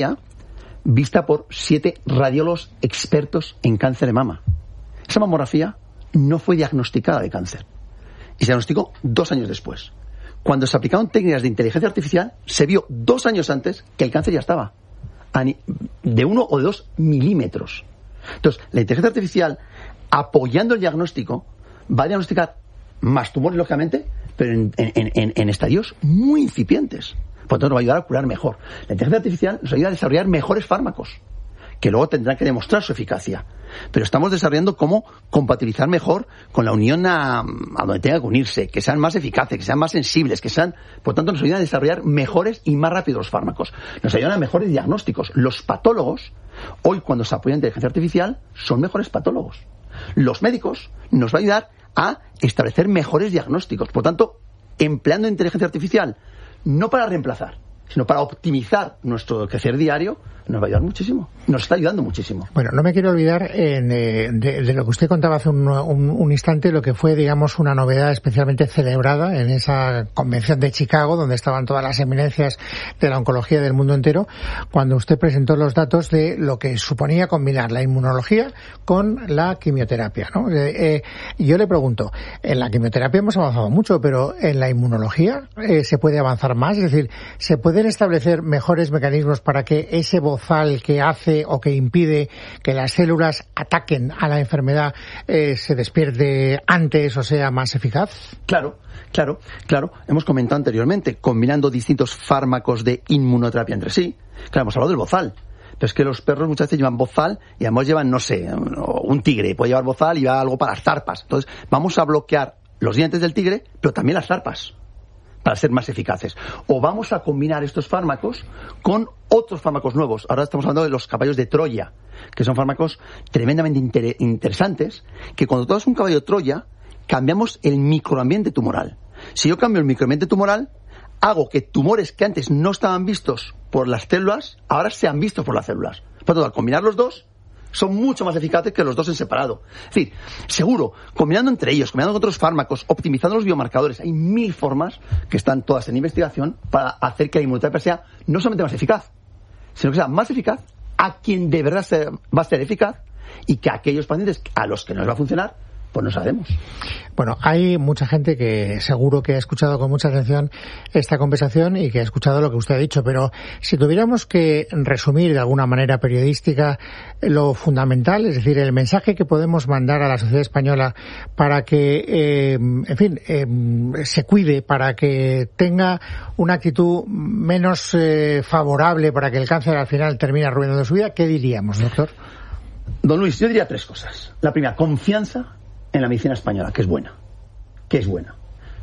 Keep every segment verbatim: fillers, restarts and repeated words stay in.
vista por siete radiólogos expertos en cáncer de mama. Esa mamografía no fue diagnosticada de cáncer y se diagnosticó dos años después. Cuando se aplicaron técnicas de inteligencia artificial, se vio dos años antes que el cáncer ya estaba de uno o de dos milímetros. Entonces, la inteligencia artificial, apoyando el diagnóstico, va a diagnosticar más tumores, lógicamente, pero en, en, en, en estadios muy incipientes. Por lo tanto, nos va a ayudar a curar mejor. La inteligencia artificial nos ayuda a desarrollar mejores fármacos, que luego tendrán que demostrar su eficacia. Pero estamos desarrollando cómo compatibilizar mejor con la unión a, a donde tenga que unirse, que sean más eficaces, que sean más sensibles, que sean, por tanto, nos ayudan a desarrollar mejores y más rápidos los fármacos. Nos ayudan a mejores diagnósticos. Los patólogos, hoy cuando se apoya en inteligencia artificial, son mejores patólogos. Los médicos nos va a ayudar a establecer mejores diagnósticos. Por tanto, empleando inteligencia artificial, no para reemplazar, sino para optimizar nuestro quehacer diario, nos va a ayudar muchísimo. Nos está ayudando muchísimo. Bueno, no me quiero olvidar en, eh, de, de lo que usted contaba hace un, un, un instante, lo que fue, digamos, una novedad especialmente celebrada en esa convención de Chicago, donde estaban todas las eminencias de la oncología del mundo entero, cuando usted presentó los datos de lo que suponía combinar la inmunología con la quimioterapia, ¿no? Eh, eh, yo le pregunto, en la quimioterapia hemos avanzado mucho, pero en la inmunología eh, se puede avanzar más, es decir, se pueden establecer mejores mecanismos para que ese bozal que hace o que impide que las células ataquen a la enfermedad eh, se despierte antes o sea más eficaz. Claro, claro, claro. Hemos comentado anteriormente, combinando distintos fármacos de inmunoterapia entre sí. Claro, hemos hablado del bozal. Pero es que los perros muchas veces llevan bozal y además llevan, no sé, un tigre puede llevar bozal y lleva algo para las zarpas. Entonces, vamos a bloquear los dientes del tigre, pero también las zarpas, para ser más eficaces. O vamos a combinar estos fármacos con otros fármacos nuevos. Ahora estamos hablando de los caballos de Troya, que son fármacos tremendamente inter- interesantes, que cuando tomas un caballo de Troya, cambiamos el microambiente tumoral. Si yo cambio el microambiente tumoral, hago que tumores que antes no estaban vistos por las células, ahora sean vistos por las células. Por lo tanto, al combinar los dos, son mucho más eficaces que los dos en separado. Es decir, seguro, combinando entre ellos, combinando con otros fármacos, optimizando los biomarcadores, hay mil formas que están todas en investigación para hacer que la inmunoterapia sea no solamente más eficaz, sino que sea más eficaz a quien de verdad se, va a ser eficaz y que a aquellos pacientes a los que no les va a funcionar, pues no sabemos. Bueno, hay mucha gente que seguro que ha escuchado con mucha atención esta conversación y que ha escuchado lo que usted ha dicho, pero si tuviéramos que resumir de alguna manera periodística lo fundamental, es decir, el mensaje que podemos mandar a la sociedad española para que, eh, en fin, eh, se cuide, para que tenga una actitud menos eh, favorable para que el cáncer al final termine arruinando su vida, ¿qué diríamos, doctor? Don Luis, yo diría tres cosas. La primera, confianza en la medicina española, que es buena, que es buena.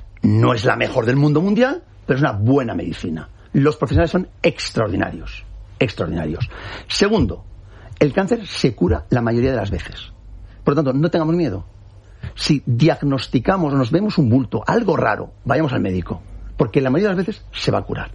No es la mejor del mundo mundial, pero es una buena medicina. Los profesionales son extraordinarios, extraordinarios. Segundo, el cáncer se cura la mayoría de las veces. Por lo tanto, no tengamos miedo. Si diagnosticamos o nos vemos un bulto, algo raro, vayamos al médico, porque la mayoría de las veces se va a curar.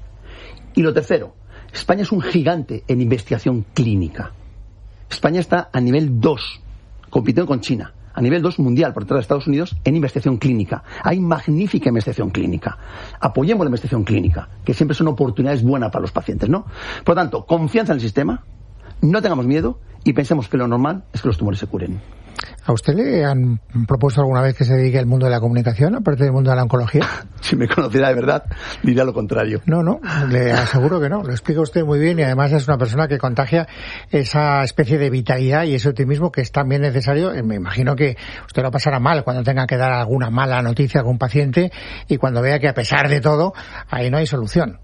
Y lo tercero, España es un gigante en investigación clínica. España está a nivel dos, compitiendo con China. A nivel dos mundial, por detrás de Estados Unidos, en investigación clínica. Hay magnífica investigación clínica. Apoyemos la investigación clínica, que siempre son oportunidades buenas para los pacientes, ¿no? Por lo tanto, confianza en el sistema, no tengamos miedo y pensemos que lo normal es que los tumores se curen. ¿A usted le han propuesto alguna vez que se dedique al mundo de la comunicación, aparte del mundo de la oncología? Si me conociera de verdad, diría lo contrario. No, no, le aseguro que no. Lo explica usted muy bien y además es una persona que contagia esa especie de vitalidad y ese optimismo que es también necesario. Me imagino que usted lo pasará mal cuando tenga que dar alguna mala noticia a algún paciente y cuando vea que a pesar de todo, ahí no hay solución.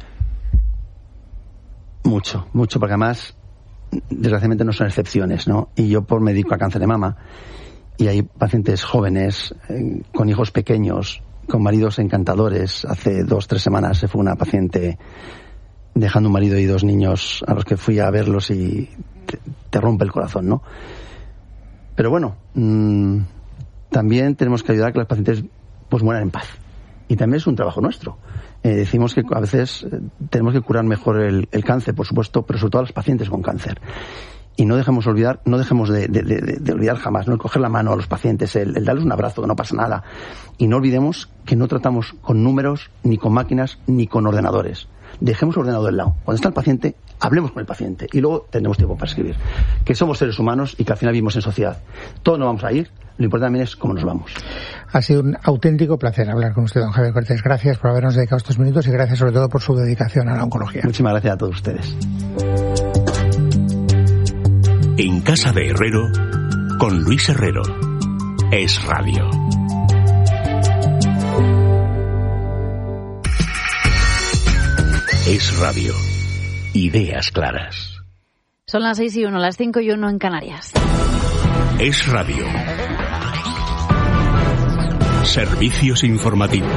Mucho, mucho, porque además desgraciadamente no son excepciones, ¿no? Y yo por me dedico a cáncer de mama y hay pacientes jóvenes eh, con hijos pequeños, con maridos encantadores. Hace dos, tres semanas se fue una paciente dejando un marido y dos niños a los que fui a verlos y te, te rompe el corazón, ¿no? Pero bueno, mmm, también tenemos que ayudar a que los pacientes pues mueran en paz. Y también es un trabajo nuestro. Eh, decimos que a veces eh, tenemos que curar mejor el, el cáncer, por supuesto, pero sobre todo a los pacientes con cáncer. Y no dejemos olvidar, no dejemos de, de, de, de olvidar jamás, ¿no? El coger la mano a los pacientes, el, el darles un abrazo, que no pasa nada. Y no olvidemos que no tratamos con números, ni con máquinas, ni con ordenadores. dejemos el ordenador del lado. Cuando está el paciente, hablemos con el paciente y luego tendremos tiempo para escribir. Que somos seres humanos y que al final vivimos en sociedad. Todos nos vamos a ir, lo importante también es cómo nos vamos. Ha sido un auténtico placer hablar con usted, don Javier Cortés. Gracias por habernos dedicado estos minutos y gracias sobre todo por su dedicación a la oncología. Muchísimas gracias a todos ustedes. En Casa de Herrero, con Luis Herrero. Es Radio. Es Radio. Ideas claras. Son las seis y uno, las cinco y uno en Canarias. Es Radio. Servicios informativos.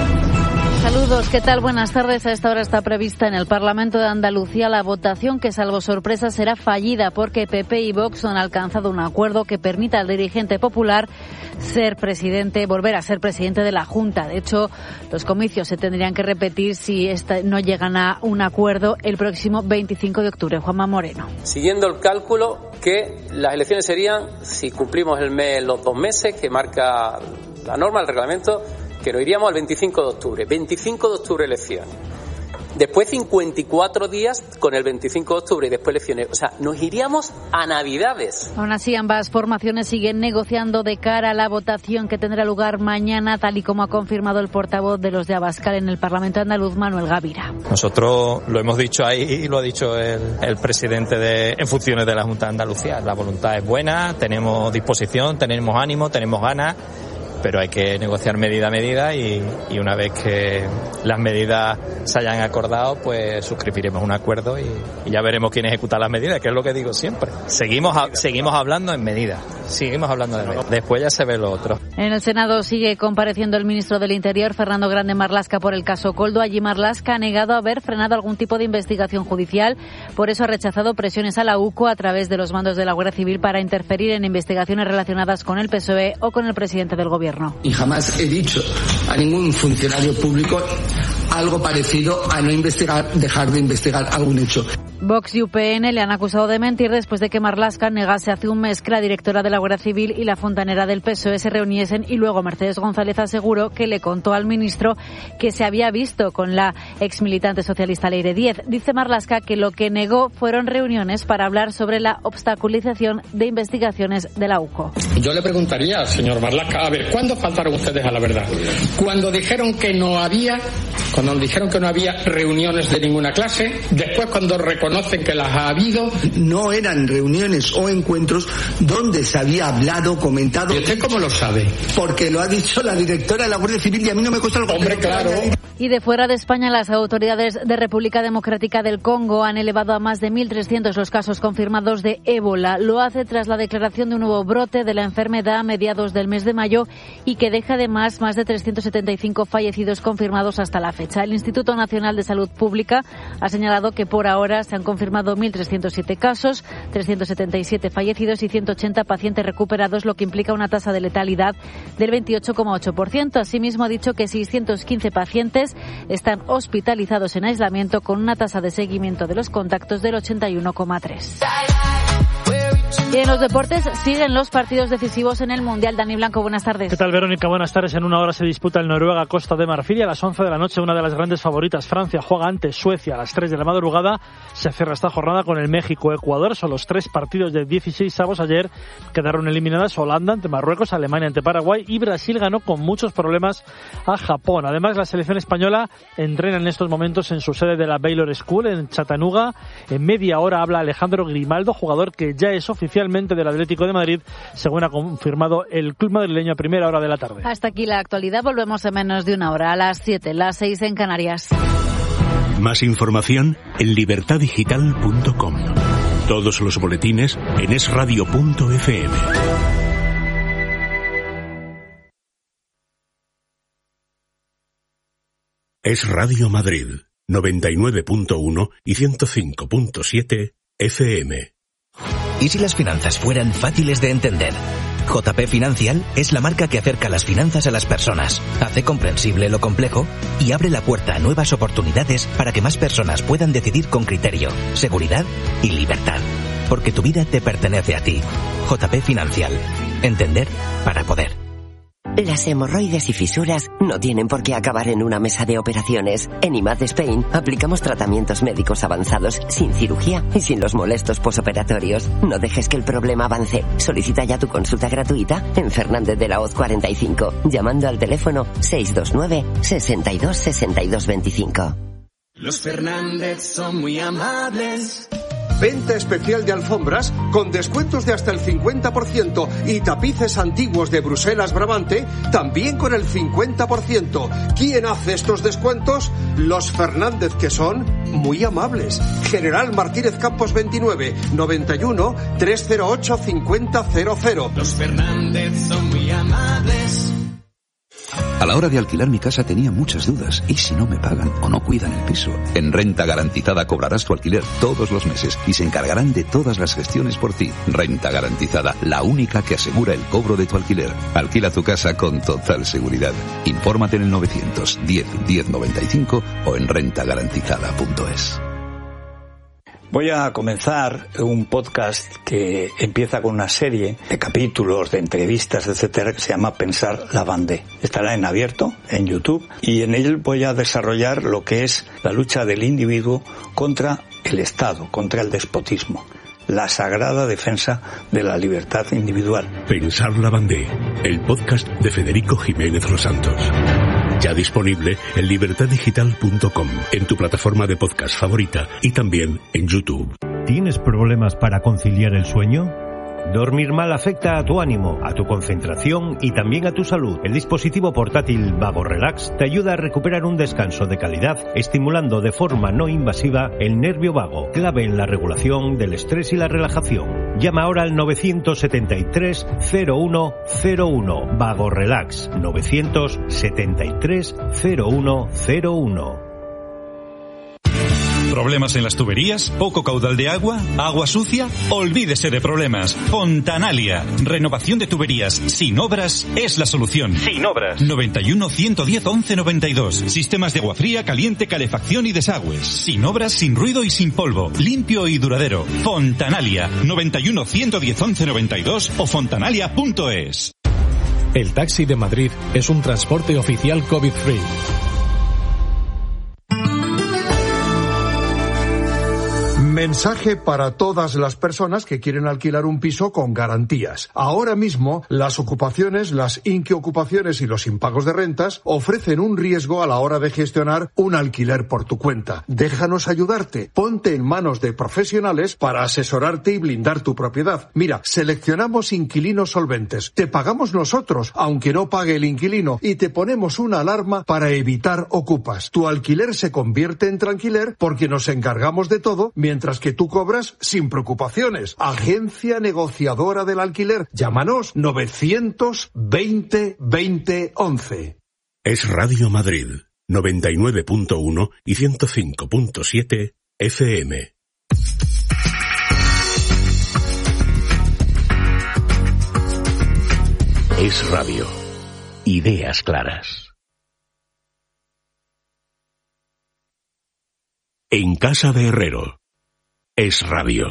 Saludos, ¿qué tal? Buenas tardes. A esta hora está prevista en el Parlamento de Andalucía la votación que, salvo sorpresa, será fallida porque P P y Vox han alcanzado un acuerdo que permita al dirigente popular ser presidente, volver a ser presidente de la Junta. De hecho, los comicios se tendrían que repetir si esta, no llegan a un acuerdo el próximo veinticinco de octubre. Juanma Moreno. Siguiendo el cálculo que las elecciones serían, si cumplimos el mes, los dos meses que marca la norma, el reglamento, que nos iríamos al veinticinco de octubre. veinticinco de octubre elecciones. Después cincuenta y cuatro días con el veinticinco de octubre y después elecciones. O sea, nos iríamos a Navidades. Aún así, ambas formaciones siguen negociando de cara a la votación que tendrá lugar mañana, tal y como ha confirmado el portavoz de los de Abascal en el Parlamento andaluz, Manuel Gavira. Nosotros lo hemos dicho ahí y lo ha dicho el, el presidente de, en funciones de la Junta de Andalucía. La voluntad es buena, tenemos disposición, tenemos ánimo, tenemos ganas, pero hay que negociar medida a medida y, y una vez que las medidas se hayan acordado, pues suscribiremos un acuerdo y, y ya veremos quién ejecuta las medidas, que es lo que digo siempre. Seguimos a, seguimos hablando en medidas, seguimos hablando de medidas. Después ya se ve lo otro. En el Senado sigue compareciendo el ministro del Interior, Fernando Grande Marlaska, por el caso Koldo. Allí Marlaska ha negado haber frenado algún tipo de investigación judicial, por eso ha rechazado presiones a la U C O a través de los mandos de la Guardia Civil para interferir en investigaciones relacionadas con el P S O E o con el presidente del Gobierno. Y jamás he dicho a ningún funcionario público algo parecido a no investigar, dejar de investigar algún hecho. Vox y U P N le han acusado de mentir después de que Marlaska negase hace un mes que la directora de la Guardia Civil y la fontanera del P S O E se reuniesen, y luego Mercedes González aseguró que le contó al ministro que se había visto con la exmilitante socialista Leire Díez. Dice Marlaska que lo que negó fueron reuniones para hablar sobre la obstaculización de investigaciones de la U C O. Yo le preguntaría al señor Marlaska, a ver, ¿cuándo faltaron ustedes a la verdad? Cuando dijeron que no había, cuando dijeron que no había reuniones de ninguna clase, después cuando reconocen que las ha habido. No eran reuniones o encuentros donde se había hablado, comentado. ¿Y usted cómo lo sabe? Porque lo ha dicho la directora de la Guardia Civil y a mí no me cuesta el Hombre, claro. Y de fuera de España, las autoridades de República Democrática del Congo han elevado a más de mil trescientos los casos confirmados de ébola. Lo hace tras la declaración de un nuevo brote de la enfermedad a mediados del mes de mayo y que deja además más de trescientos setenta y cinco fallecidos confirmados hasta la fecha. El Instituto Nacional de Salud Pública ha señalado que por ahora se han confirmado mil trescientos siete casos, trescientos setenta y siete fallecidos y ciento ochenta pacientes recuperados, lo que implica una tasa de letalidad del veintiocho coma ocho por ciento. Asimismo, ha dicho que seiscientos quince pacientes están hospitalizados en aislamiento con una tasa de seguimiento de los contactos del ochenta y uno coma tres. Y en los deportes siguen los partidos decisivos en el Mundial. Dani Blanco, buenas tardes. ¿Qué tal, Verónica? Buenas tardes. En una hora se disputa el Noruega-Costa de Marfil y a las once de la noche una de las grandes favoritas, Francia, juega ante Suecia. A las tres de la madrugada se cierra esta jornada con el México-Ecuador. Son los tres partidos de dieciséis avos. Ayer quedaron eliminadas Holanda ante Marruecos, Alemania ante Paraguay y Brasil ganó con muchos problemas a Japón. Además, la selección española entrena en estos momentos en su sede de la Baylor School en Chattanooga. En media hora habla Alejandro Grimaldo, jugador que ya es oficialmente del Atlético de Madrid, según ha confirmado el club madrileño a primera hora de la tarde. Hasta aquí la actualidad. Volvemos en menos de una hora, a las siete, las seis en Canarias. Más información en libertad digital punto com. Todos los boletines en es radio punto efe eme. Es Radio Madrid, noventa y nueve punto uno y ciento cinco punto siete efe eme. ¿Y si las finanzas fueran fáciles de entender? J P Financial es la marca que acerca las finanzas a las personas, hace comprensible lo complejo y abre la puerta a nuevas oportunidades para que más personas puedan decidir con criterio, seguridad y libertad. Porque tu vida te pertenece a ti. J P Financial. Entender para poder. Las hemorroides y fisuras no tienen por qué acabar en una mesa de operaciones. En I M A D Spain aplicamos tratamientos médicos avanzados sin cirugía y sin los molestos posoperatorios. No dejes que el problema avance. Solicita ya tu consulta gratuita en Fernández de la Hoz cuarenta y cinco, llamando al teléfono seis dos nueve, sesenta y dos, sesenta y dos veinticinco. Los Fernández son muy amables. Venta especial de alfombras con descuentos de hasta el cincuenta por ciento y tapices antiguos de Bruselas Brabante también con el cincuenta por ciento. ¿Quién hace estos descuentos? Los Fernández, que son muy amables. General Martínez Campos veintinueve, noventa y uno, trescientos ocho, cincuenta cero cero. Los Fernández son muy amables. A la hora de alquilar mi casa tenía muchas dudas. ¿Y si no me pagan o no cuidan el piso? En Renta Garantizada cobrarás tu alquiler todos los meses y se encargarán de todas las gestiones por ti. Renta Garantizada, la única que asegura el cobro de tu alquiler. Alquila tu casa con total seguridad. Infórmate en el novecientos diez, diez noventa y cinco o en renta garantizada punto es. Voy a comenzar un podcast que empieza con una serie de capítulos, de entrevistas, etcétera, que se llama Pensar la Vendée. Estará en abierto, en YouTube, y en él voy a desarrollar lo que es la lucha del individuo contra el Estado, contra el despotismo. La sagrada defensa de la libertad individual. Pensar la Vendée, el podcast de Federico Jiménez Los Santos. Ya disponible en libertad digital punto com, en tu plataforma de podcast favorita y también en YouTube. ¿Tienes problemas para conciliar el sueño? Dormir mal afecta a tu ánimo, a tu concentración y también a tu salud. El dispositivo portátil Vago Relax te ayuda a recuperar un descanso de calidad, estimulando de forma no invasiva el nervio vago, clave en la regulación del estrés y la relajación. Llama ahora al novecientos setenta y tres, cero uno cero uno. Vago Relax, novecientos setenta y tres, cero uno cero uno. ¿Problemas en las tuberías? ¿Poco caudal de agua? ¿Agua sucia? Olvídese de problemas. Fontanalia. Renovación de tuberías sin obras es la solución. Sin obras. noventa y uno, ciento diez, once noventa y dos. Sistemas de agua fría, caliente, calefacción y desagües. Sin obras, sin ruido y sin polvo. Limpio y duradero. Fontanalia. noventa y uno, ciento diez, once noventa y dos o fontanalia punto es. El taxi de Madrid es un transporte oficial COVID-free. Mensaje para todas las personas que quieren alquilar un piso con garantías. Ahora mismo, las ocupaciones, las inquiocupaciones y los impagos de rentas ofrecen un riesgo a la hora de gestionar un alquiler por tu cuenta. Déjanos ayudarte. Ponte en manos de profesionales para asesorarte y blindar tu propiedad. Mira, seleccionamos inquilinos solventes. Te pagamos nosotros, aunque no pague el inquilino, y te ponemos una alarma para evitar ocupas. Tu alquiler se convierte en tranquiler porque nos encargamos de todo, mientras que tú cobras sin preocupaciones. Agencia negociadora del alquiler. Llámanos novecientos veinte, veinte, once. Es Radio Madrid, noventa y nueve punto uno y ciento cinco punto siete F M. Es Radio. Ideas claras. En casa de Herrero. Es Radio.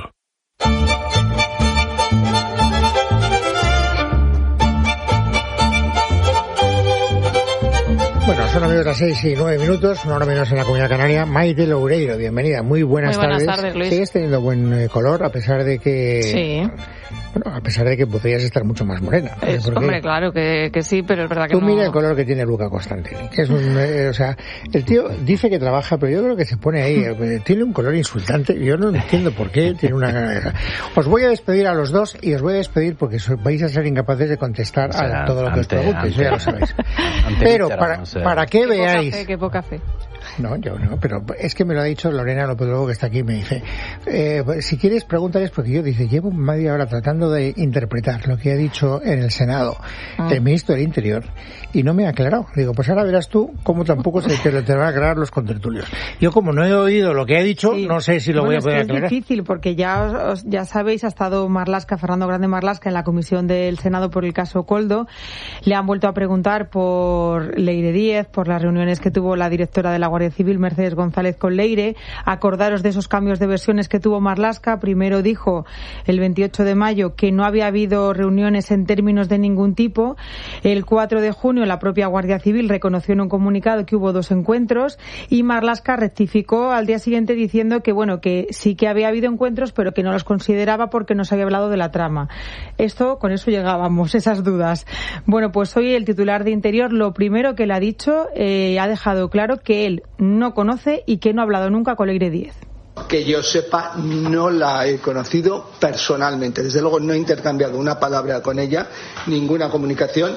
Bueno, son amigos las seis y nueve minutos, una hora menos en la Comunidad Canaria. Maite Loureiro, bienvenida, muy buenas, muy buenas tardes. tardes, Luis. Sigues teniendo buen eh, color, a pesar de que... Sí. Bueno, a pesar de que podrías estar mucho más morena. Es, hombre, claro que, que sí, pero es verdad que Tú no... mira el color que tiene Luca Constantini, que es un... Eh, o sea, el tío dice que trabaja, pero yo creo que se pone ahí, eh, tiene un color insultante, yo no entiendo por qué, tiene una... Os voy a despedir a los dos y os voy a despedir porque so, vais a ser incapaces de contestar o sea, a todo lo que ante, os pregunte, eso ya lo sabéis. Pero para, para que veáis... Qué, qué poca fe. No, yo no, pero es que me lo ha dicho Lorena López Lobo, que está aquí, me dice, eh, si quieres pregúntales, porque yo dice, llevo media hora tratando de interpretar lo que ha dicho en el Senado ah. el ministro del Interior y no me ha aclarado. Digo, pues ahora verás tú cómo tampoco se te, te van a aclarar los contertulios. Yo como no he oído lo que ha dicho, sí. no sé si lo bueno, voy a poder es aclarar. Es difícil porque ya os, ya sabéis, ha estado Marlaska, Fernando Grande Marlaska, en la comisión del Senado por el caso Koldo. Le han vuelto a preguntar por Leire Díez, por las reuniones que tuvo la directora de la Guardia Civil, Mercedes González, con Leire. Acordaros de esos cambios de versiones que tuvo Marlaska. Primero dijo el veintiocho de mayo que no había habido reuniones en términos de ningún tipo. El cuatro de junio la propia Guardia Civil reconoció en un comunicado que hubo dos encuentros y Marlaska rectificó al día siguiente diciendo que bueno, que sí que había habido encuentros, pero que no los consideraba porque no se había hablado de la trama. Esto, con eso llegábamos, esas dudas. Bueno, pues hoy el titular de Interior lo primero que le ha dicho, eh, ha dejado claro que él no conoce y que no ha hablado nunca con Leire Díez. Que yo sepa, no la he conocido personalmente. Desde luego no he intercambiado una palabra con ella, ninguna comunicación.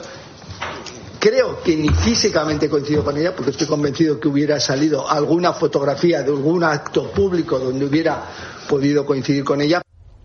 Creo que ni físicamente coincido con ella, porque estoy convencido que hubiera salido alguna fotografía de algún acto público donde hubiera podido coincidir con ella.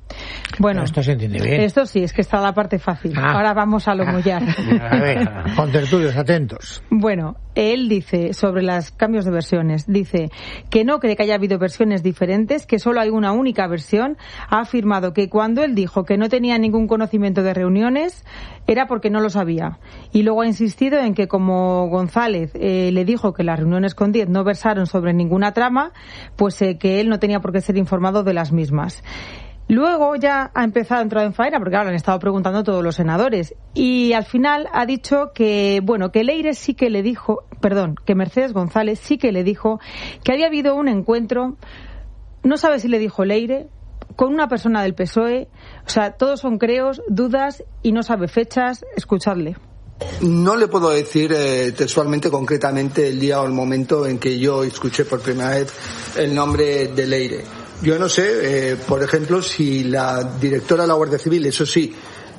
Bueno, esto se entiende bien. Esto sí, es que está la parte fácil. Ah. Ahora vamos a lo mollar. A ver, contertulios, atentos. Bueno, él dice sobre los cambios de versiones, dice que no cree que haya habido versiones diferentes, que solo hay una única versión. Ha afirmado que cuando él dijo que no tenía ningún conocimiento de reuniones, era porque no lo sabía. Y luego ha insistido en que como González eh, le dijo que las reuniones con Díez no versaron sobre ninguna trama, pues eh, que él no tenía por qué ser informado de las mismas. Luego ya ha empezado a entrar en faena, porque claro, le han estado preguntando todos los senadores. Y al final ha dicho que, bueno, que Leire sí que le dijo, perdón, que Mercedes González sí que le dijo que había habido un encuentro, no sabe si le dijo Leire, con una persona del P S O E. O sea, todos son creos, dudas y no sabe fechas. Escuchadle. No le puedo decir eh, textualmente, concretamente, el día o el momento en que yo escuché por primera vez el nombre de Leire. Yo no sé, eh, por ejemplo, si la directora de la Guardia Civil, eso sí,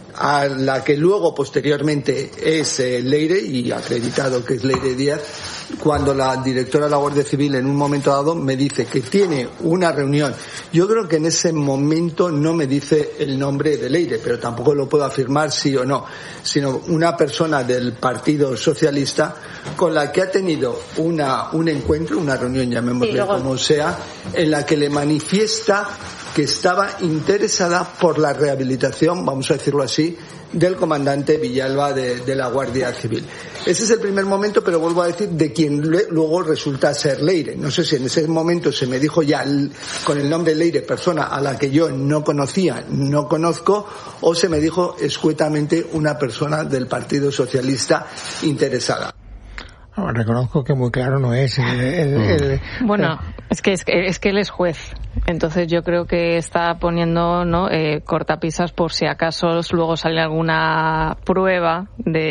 a la que luego posteriormente es eh, Leire, y acreditado que es Leire Díaz, cuando la directora de la Guardia Civil en un momento dado me dice que tiene una reunión, yo creo que en ese momento no me dice el nombre de Leire, pero tampoco lo puedo afirmar sí o no, sino una persona del Partido Socialista con la que ha tenido una un encuentro, una reunión, llamémosle luego, como sea, en la que le manifiesta que estaba interesada por la rehabilitación, vamos a decirlo así, del comandante Villalba de, de la Guardia Civil. Ese es el primer momento, pero vuelvo a decir, de quien le, luego resulta ser Leire. No sé si en ese momento se me dijo ya el, con el nombre Leire, persona a la que yo no conocía, no conozco, o se me dijo escuetamente una persona del Partido Socialista interesada. No, reconozco que muy claro no es. El, el, el, bueno, es que, es que es que él es juez, entonces yo creo que está poniendo, ¿no?, eh, cortapisas por si acaso luego sale alguna prueba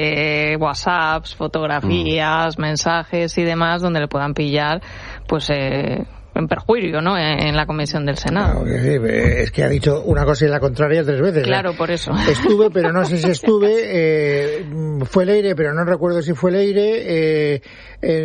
de WhatsApps, fotografías, mm. mensajes y demás donde le puedan pillar, pues. Eh, en perjuicio, ¿no?, en la comisión del Senado. Claro, que sí, es que ha dicho una cosa y la contraria tres veces. Claro, ¿eh? Por eso. Estuve, pero no sé si estuve. Eh, fue Leire, pero no recuerdo si fue Leire. Eh, eh,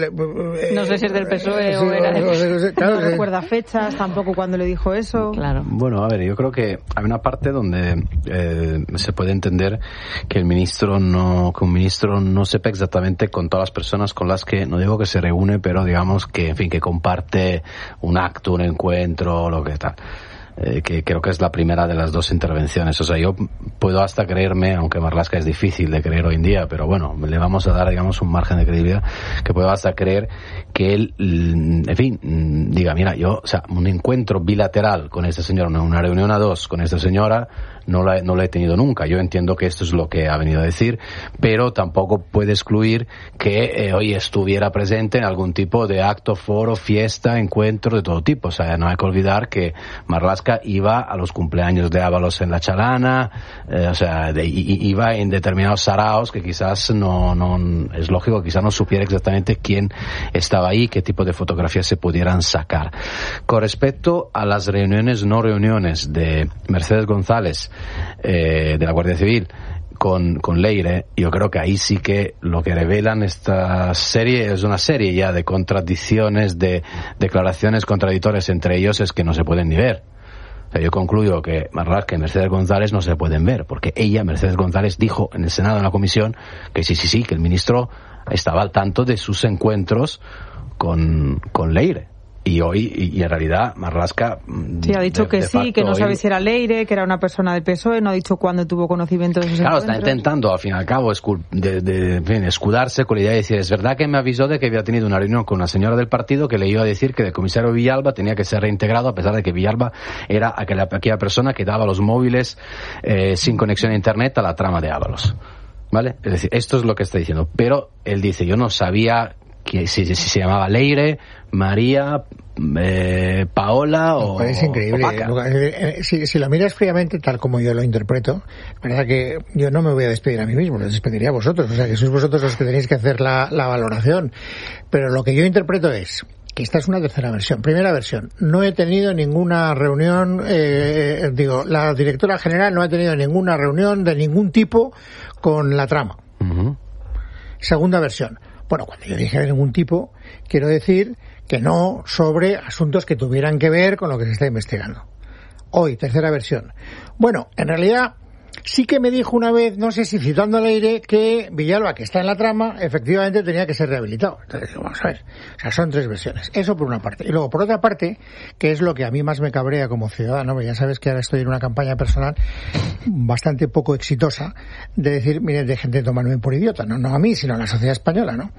eh, no sé si es del P S O E o era de... Claro, no recuerda fechas, tampoco cuando le dijo eso. Claro. Bueno, a ver, yo creo que hay una parte donde eh, se puede entender que el ministro no, que un ministro no sepa exactamente con todas las personas con las que, no digo que se reúne, pero digamos que, en fin, que comparte un acto, un encuentro, lo que tal. Eh, que creo que es la primera de las dos intervenciones. O sea, yo puedo hasta creerme, aunque Marlaska es difícil de creer hoy en día, pero bueno, le vamos a dar, digamos, un margen de credibilidad, que puedo hasta creer que él, en fin, diga, mira, yo, o sea, un encuentro bilateral con esta señora, una reunión a dos con esta señora, no la, no la he tenido nunca. Yo entiendo que esto es lo que ha venido a decir, pero tampoco puede excluir que eh, hoy estuviera presente en algún tipo de acto, foro, fiesta, encuentro de todo tipo. O sea, no hay que olvidar que Marlaska iba a los cumpleaños de Ábalos en La Chalana, eh, o sea, de, y, iba en determinados saraos que quizás no, no, es lógico, quizás no supiera exactamente quién estaba ahí, qué tipo de fotografías se pudieran sacar. Con respecto a las reuniones, no reuniones de Mercedes González, Eh, de la Guardia Civil con, con Leire, yo creo que ahí sí que lo que revelan esta serie es una serie ya de contradicciones, de declaraciones contradictorias entre ellos, es que no se pueden ni ver. O sea, yo concluyo que Marlaska y Mercedes González no se pueden ver, porque ella, Mercedes González, dijo en el Senado, en la comisión, que sí, sí, sí, que el ministro estaba al tanto de sus encuentros con, con Leire. Y hoy, y, y en realidad, Marlaska... Sí, ha dicho de, que de sí, que no hoy, sabe si era Leire, que era una persona del P S O E, no ha dicho cuándo tuvo conocimiento de esos Claro, encuentros. está intentando, al fin y al cabo, escu de, de, en fin, escudarse con la idea de decir, es verdad que me avisó de que había tenido una reunión con una señora del partido que le iba a decir que el comisario Villalba tenía que ser reintegrado, a pesar de que Villalba era aquella, aquella persona que daba los móviles eh, sin conexión a Internet a la trama de Ábalos. ¿Vale? Es decir, esto es lo que está diciendo. Pero él dice, yo no sabía que si, si se llamaba Leire, María, eh, Paola o... Es increíble. Si, si lo miras fríamente, tal como yo lo interpreto, es verdad que yo no me voy a despedir a mí mismo, lo despediría a vosotros. O sea, que sois vosotros los que tenéis que hacer la, la valoración. Pero lo que yo interpreto es que esta es una tercera versión. Primera versión, no he tenido ninguna reunión, eh, digo, la directora general no ha tenido ninguna reunión de ningún tipo con la trama. Uh-huh. Segunda versión, bueno, cuando yo dije de ningún tipo, quiero decir que no sobre asuntos que tuvieran que ver con lo que se está investigando. Hoy, tercera versión. Bueno, en realidad sí que me dijo una vez, no sé si citando a Leire, que Villalba, que está en la trama, efectivamente tenía que ser rehabilitado. Entonces digo, vamos a ver, o sea, son tres versiones. Eso por una parte. Y luego, por otra parte, que es lo que a mí más me cabrea como ciudadano, ya sabes que ahora estoy en una campaña personal bastante poco exitosa, de decir, miren, dejen de tomarme por idiota, no, no a mí, sino a la sociedad española, ¿no?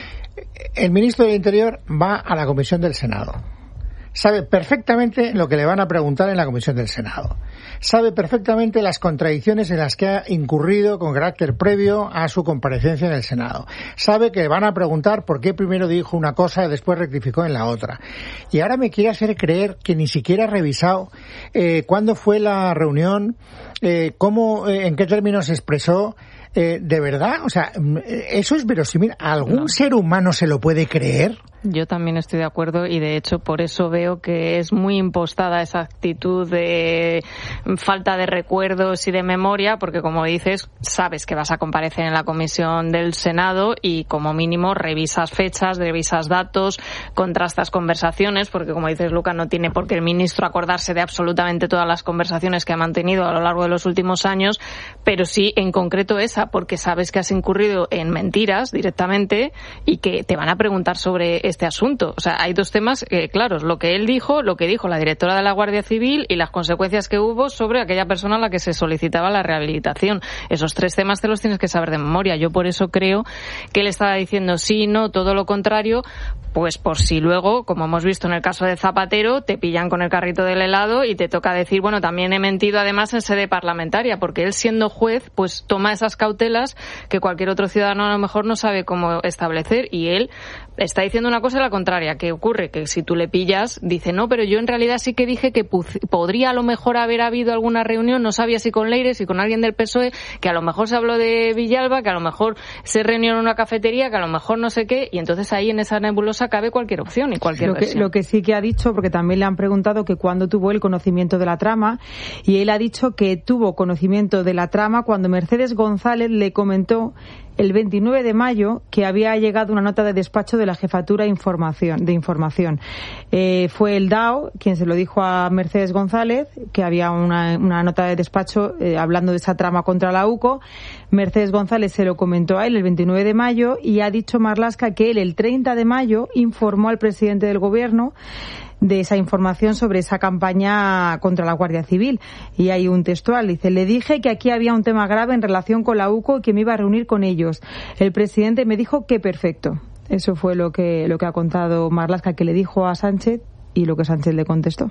El ministro del Interior va a la Comisión del Senado. Sabe perfectamente lo que le van a preguntar en la Comisión del Senado. Sabe perfectamente las contradicciones en las que ha incurrido con carácter previo a su comparecencia en el Senado. Sabe que le van a preguntar por qué primero dijo una cosa y después rectificó en la otra. Y ahora me quiere hacer creer que ni siquiera ha revisado eh, cuándo fue la reunión, eh, cómo, eh, en qué términos se expresó. Eh, ¿De verdad? O sea, ¿eso es verosímil? ¿Algún no. ser humano se lo puede creer? Yo también estoy de acuerdo y de hecho por eso veo que es muy impostada esa actitud de falta de recuerdos y de memoria, porque como dices, sabes que vas a comparecer en la comisión del Senado y como mínimo revisas fechas, revisas datos, contrastas conversaciones, porque como dices, Luca, no tiene por qué el ministro acordarse de absolutamente todas las conversaciones que ha mantenido a lo largo de los últimos años, pero sí en concreto esa, porque sabes que has incurrido en mentiras directamente y que te van a preguntar sobre este asunto. O sea, hay dos temas eh, claros, lo que él dijo, lo que dijo la directora de la Guardia Civil y las consecuencias que hubo sobre aquella persona a la que se solicitaba la rehabilitación. Esos tres temas te los tienes que saber de memoria. Yo por eso creo que él estaba diciendo sí, no, todo lo contrario, pues por si luego, como hemos visto en el caso de Zapatero, te pillan con el carrito del helado y te toca decir, bueno, también he mentido además en sede parlamentaria, porque él siendo juez, pues toma esas cautelas que cualquier otro ciudadano a lo mejor no sabe cómo establecer, y él está diciendo una cosa y la contraria. ¿Qué ocurre? Que si tú le pillas, dice, no, pero yo en realidad sí que dije que podría a lo mejor haber habido alguna reunión, no sabía si con Leire, si con alguien del P S O E, que a lo mejor se habló de Villalba, que a lo mejor se reunió en una cafetería, que a lo mejor no sé qué, y entonces ahí en esa nebulosa cabe cualquier opción y cualquier lo que, versión. Lo que sí que ha dicho, porque también le han preguntado que cuándo tuvo el conocimiento de la trama, y él ha dicho que tuvo conocimiento de la trama cuando Mercedes González le comentó el veintinueve de mayo que había llegado una nota de despacho de la Jefatura de Información. De información. Eh, fue el D A O quien se lo dijo a Mercedes González, que había una, una nota de despacho eh, hablando de esa trama contra la U C O. Mercedes González se lo comentó a él el veintinueve de mayo y ha dicho Marlaska que él el treinta de mayo informó al presidente del Gobierno de esa información sobre esa campaña contra la Guardia Civil. Y hay un textual, dice, le dije que aquí había un tema grave en relación con la U C O y que me iba a reunir con ellos. El presidente me dijo que perfecto. Eso fue lo que, lo que ha contado Marlaska, que le dijo a Sánchez y lo que Sánchez le contestó.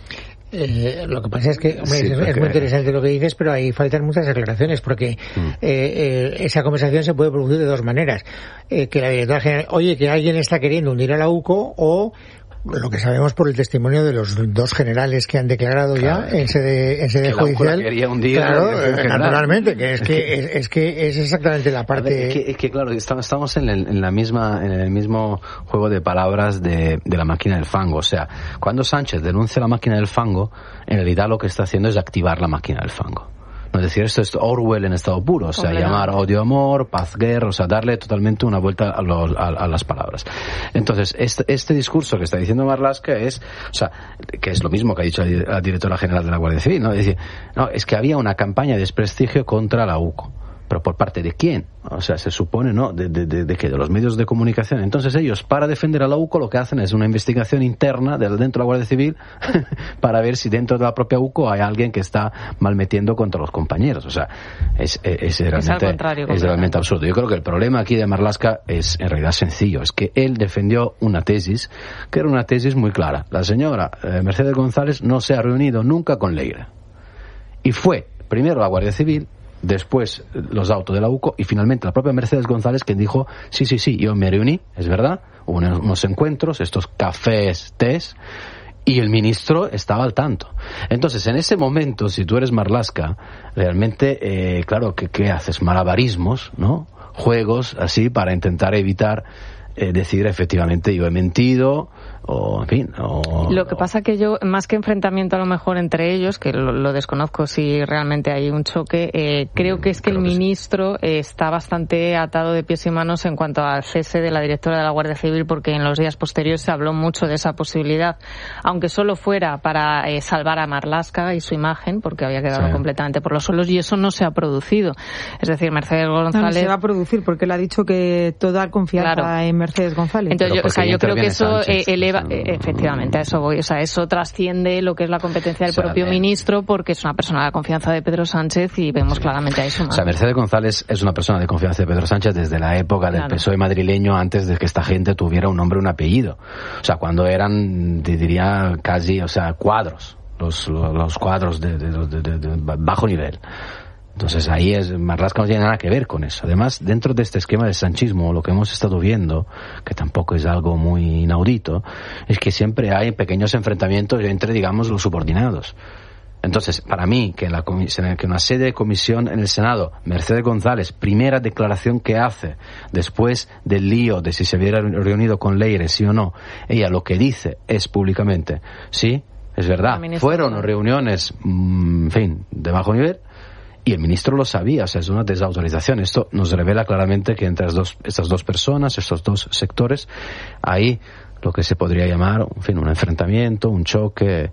Eh, lo que pasa es que hombre, sí, es, es muy interesante lo que dices, pero ahí faltan muchas aclaraciones, porque mm. eh, eh, esa conversación se puede producir de dos maneras. Eh, que la directora general, oye, que alguien está queriendo hundir a la U C O, o lo que sabemos por el testimonio de los dos generales que han declarado claro, ya en sede, en sede judicial. Hundir claro, naturalmente, que es que es, es que es exactamente la parte. Ver, es, que, es que claro, estamos en el, en la misma, en el mismo juego de palabras de, de la máquina del fango. O sea, cuando Sánchez denuncia la máquina del fango, en realidad lo que está haciendo es activar la máquina del fango. Es decir, esto es Orwell en estado puro, o sea, Hombre, llamar odio, amor, paz, guerra, o sea, darle totalmente una vuelta a, los, a, a las palabras. Entonces, este, este discurso que está diciendo Marlaska es, o sea, que es lo mismo que ha dicho la directora general de la Guardia Civil, ¿no? Es decir, no, es que había una campaña de desprestigio contra la U C O. ¿Pero por parte de quién? O sea, se supone, ¿no? ¿De, de, de, de qué? De los medios de comunicación. Entonces ellos, para defender a la U C O, lo que hacen es una investigación interna de dentro de la Guardia Civil para ver si dentro de la propia U C O hay alguien que está malmetiendo contra los compañeros. O sea, es, es, es, realmente, es, es realmente absurdo. Yo creo que el problema aquí de Marlaska es en realidad sencillo. Es que él defendió una tesis que era una tesis muy clara. La señora eh, Mercedes González no se ha reunido nunca con Leire. Y fue primero la Guardia Civil, después los autos de la U C O y finalmente la propia Mercedes González quien dijo, sí, sí, sí, yo me reuní, es verdad, hubo unos, unos encuentros, estos cafés, tés, y el ministro estaba al tanto. Entonces, en ese momento, si tú eres Marlaska, realmente, eh, claro, ¿qué, qué haces? Malabarismos, ¿no? Juegos así para intentar evitar eh, decir efectivamente yo he mentido, o en fin. O, lo que pasa que yo, más que enfrentamiento a lo mejor entre ellos, que lo, lo desconozco si realmente hay un choque, eh, creo que es que el ministro eh, está bastante atado de pies y manos en cuanto al cese de la directora de la Guardia Civil, porque en los días posteriores se habló mucho de esa posibilidad, aunque solo fuera para eh, salvar a Marlaska y su imagen, porque había quedado sí. completamente por los suelos, y eso no se ha producido. Es decir, Mercedes González... No, no se va a producir, porque él ha dicho que toda confianza claro. en Mercedes González. Entonces, yo, o sea, yo creo que eso eh, eleva... Efectivamente, a eso voy. O sea, eso trasciende lo que es la competencia del o sea, propio eh, ministro, porque es una persona de confianza de Pedro Sánchez y vemos sí. claramente a eso. ¿no? O sea, Mercedes González es una persona de confianza de Pedro Sánchez desde la época del claro. P S O E madrileño, antes de que esta gente tuviera un nombre y un apellido. O sea, cuando eran, te diría, casi, o sea, cuadros. Los, los, los cuadros de, de, de, de, de bajo nivel. Entonces ahí es, Marlaska no tiene nada que ver con eso. Además, dentro de este esquema de sanchismo, lo que hemos estado viendo, que tampoco es algo muy inaudito, es que siempre hay pequeños enfrentamientos entre, digamos, los subordinados. Entonces, para mí, que en, la comisión, que en una sede de comisión en el Senado, Mercedes González, primera declaración que hace, después del lío de si se hubiera reunido con Leire, sí o no, ella lo que dice es públicamente, sí, es verdad, fueron reuniones, en fin, de bajo nivel, y el ministro lo sabía, o sea, es una desautorización. Esto nos revela claramente que entre las dos, estas dos personas, estos dos sectores, hay lo que se podría llamar, en fin, un enfrentamiento, un choque.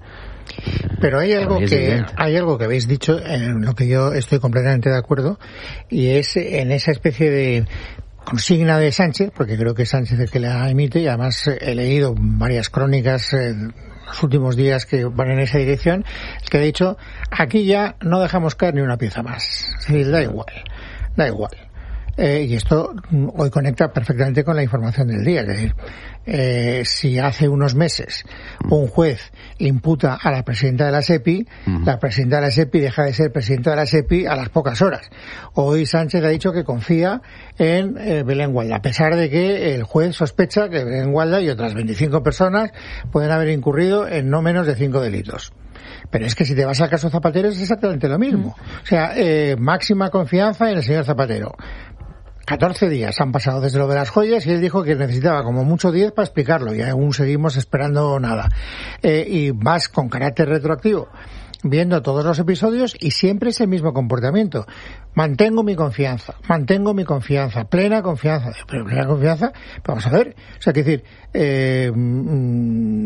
Pero hay algo que hay algo que habéis dicho en lo que yo estoy completamente de acuerdo, y es en esa especie de consigna de Sánchez, porque creo que es Sánchez el que la emite, y además he leído varias crónicas eh, los últimos días que van en esa dirección, que ha dicho, aquí ya no dejamos caer ni una pieza más. Es decir, da igual, da igual. Eh, y esto hoy conecta perfectamente con la información del día. Es decir, eh, si hace unos meses un juez imputa a la presidenta de la SEPI, uh-huh. la presidenta de la SEPI deja de ser presidenta de la SEPI a las pocas horas. Hoy Sánchez ha dicho que confía en eh, Belén Gualda, a pesar de que el juez sospecha que Belén Gualda y otras veinticinco personas pueden haber incurrido en no menos de cinco delitos. Pero es que si te vas al caso Zapatero es exactamente lo mismo. O sea, eh, máxima confianza en el señor Zapatero. catorce días han pasado desde lo de las joyas y él dijo que necesitaba como mucho diez para explicarlo y aún seguimos esperando nada. Eh, y vas con carácter retroactivo viendo todos los episodios y siempre es el mismo comportamiento. Mantengo mi confianza, mantengo mi confianza, plena confianza. Pero plena confianza, vamos a ver. O sea, que decir, eh, mm,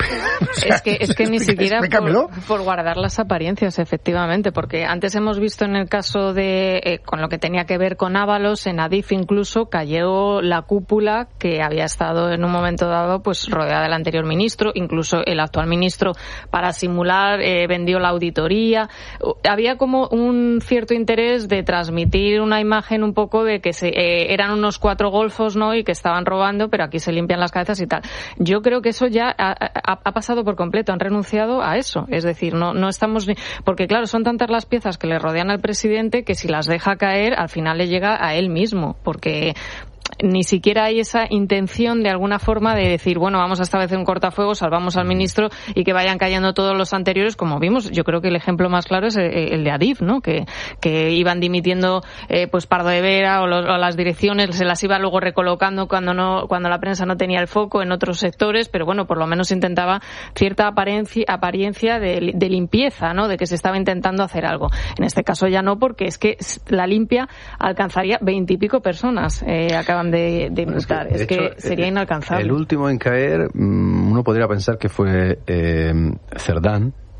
o sea, es que, es que ni siquiera por, por guardar las apariencias, efectivamente, porque antes hemos visto en el caso de, eh, con lo que tenía que ver con Ábalos, en Adif incluso cayó la cúpula que había estado en un momento dado pues rodeada del anterior ministro, incluso el actual ministro para simular eh, vendió la auditoría. Había como un cierto interés de transmitir una imagen un poco de que se, eh, eran unos cuatro golfos, ¿no? Y que estaban robando, pero aquí se limpian las cabezas y tal. Yo creo que eso ya ha, ha, ha pasado por completo, han renunciado a eso. Es decir, no, no estamos... Porque claro, son tantas las piezas que le rodean al presidente que si las deja caer, al final le llega a él mismo, porque ni siquiera hay esa intención de alguna forma de decir, bueno, vamos a establecer un cortafuegos, salvamos al ministro y que vayan cayendo todos los anteriores, como vimos. Yo creo que el ejemplo más claro es el de Adif, ¿no? Que, que iban dimitiendo eh, pues Pardo de Vera o, los, o las direcciones, se las iba luego recolocando cuando no, cuando la prensa no tenía el foco en otros sectores, pero bueno, por lo menos intentaba cierta apariencia, apariencia de, de limpieza, ¿no? De que se estaba intentando hacer algo. En este caso ya no, porque es que la limpia alcanzaría veintipico personas, eh, acaban de, de imputar. Es que, de es hecho, que sería inalcanzable. El último en caer, uno podría pensar que fue eh, Cerdán,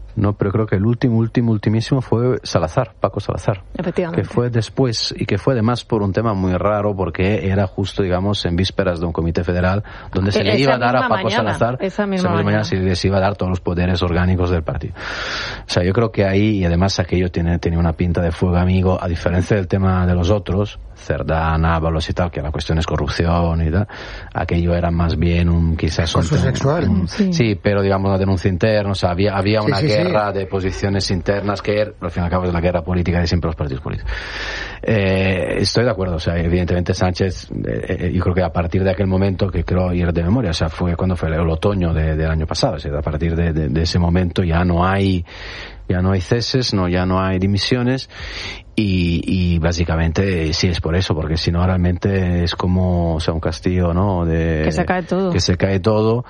No, pero creo que el último, último, ultimísimo fue Salazar, Paco Salazar. Efectivamente. Que fue después, y que fue además por un tema muy raro, porque era justo, digamos, en vísperas de un comité federal, donde se esa le iba a dar a Paco mañana, Salazar, esa misma, esa misma mañana se les iba a dar todos los poderes orgánicos del partido. O sea, yo creo que ahí, y además aquello tiene, tenía una pinta de fuego amigo, a diferencia del tema de los otros, Cerdán, Ábalos y tal, que la cuestión es corrupción y tal, aquello era más bien un, quizás un... sexual. Un, sí. sí, pero digamos una denuncia interna, o sea, había, había una sí, sí, guerra sí. de posiciones internas que, al fin y al cabo, es la guerra política de siempre los partidos políticos. Eh, estoy de acuerdo, o sea, evidentemente Sánchez, eh, yo creo que a partir de aquel momento, que creo ir de memoria, o sea, fue cuando fue el otoño de, del año pasado, o sea, a partir de, de, de ese momento ya no hay ya no hay ceses, no, ya no hay dimisiones y, y básicamente sí es por eso, porque si no realmente es como, o sea, un castillo, ¿no? De, que se cae todo. Que se cae todo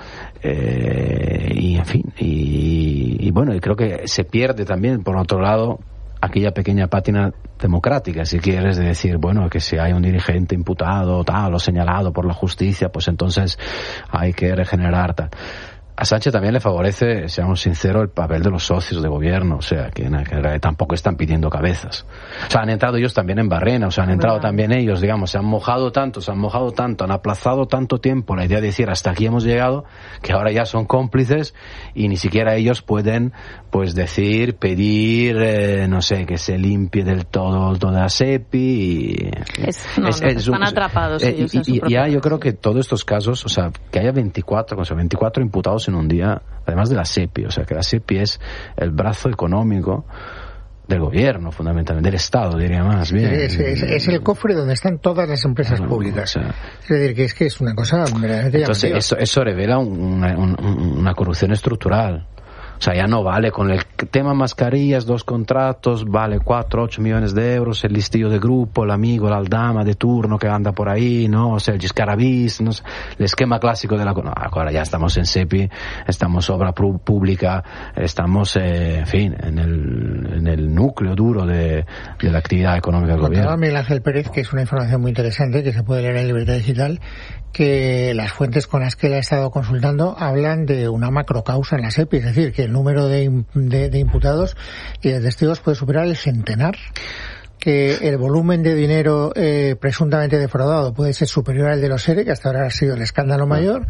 eh, y en fin, y, y bueno, y creo que se pierde también, por otro lado, aquella pequeña pátina democrática, si quieres, de decir, bueno, que si hay un dirigente imputado, tal, o señalado por la justicia, pues entonces hay que regenerar tal. A Sánchez también le favorece, seamos sinceros, el papel de los socios de gobierno, o sea, que, que tampoco están pidiendo cabezas. O sea, han entrado ellos también en Barrena, o sea, han entrado también ellos, digamos, se han mojado tanto, se han mojado tanto, han aplazado tanto tiempo la idea de decir hasta aquí hemos llegado, que ahora ya son cómplices y ni siquiera ellos pueden, pues, decir, pedir, eh, no sé, que se limpie del todo toda la SEPI y... Es, no, es, no, es están un, atrapados eh, ellos y, en su y, y ya yo proceso. creo que todos estos casos, o sea, que haya veinticuatro, o sea, veinticuatro imputados en un día, además de la SEPI, o sea, que la SEPI es el brazo económico del gobierno, fundamentalmente, del Estado, diría más bien. Es, es, es el cofre donde están todas las empresas claro, públicas. O sea, es decir, que es que es una cosa verdaderamente entonces llamativa. Eso, eso revela una, una, una corrupción estructural. O sea, ya no vale con el tema mascarillas, dos contratos, vale cuatro, ocho millones de euros, el listillo de grupo, el amigo, la aldama de turno que anda por ahí, ¿no? O sea, el Giscarabis, ¿no? El esquema clásico de la... No, ahora ya estamos en SEPI, estamos obra pública, estamos, eh, en fin, en el, en el núcleo duro de, de la actividad económica del gobierno. Miguel Ángel Pérez, que es una información muy interesante que se puede leer en Libertad Digital, que las fuentes con las que él ha estado consultando hablan de una macrocausa en la SEPI, es decir, que el número de, de, de imputados y de testigos puede superar el centenar, que el volumen de dinero eh, presuntamente defraudado puede ser superior al de los ERE, que hasta ahora ha sido el escándalo mayor,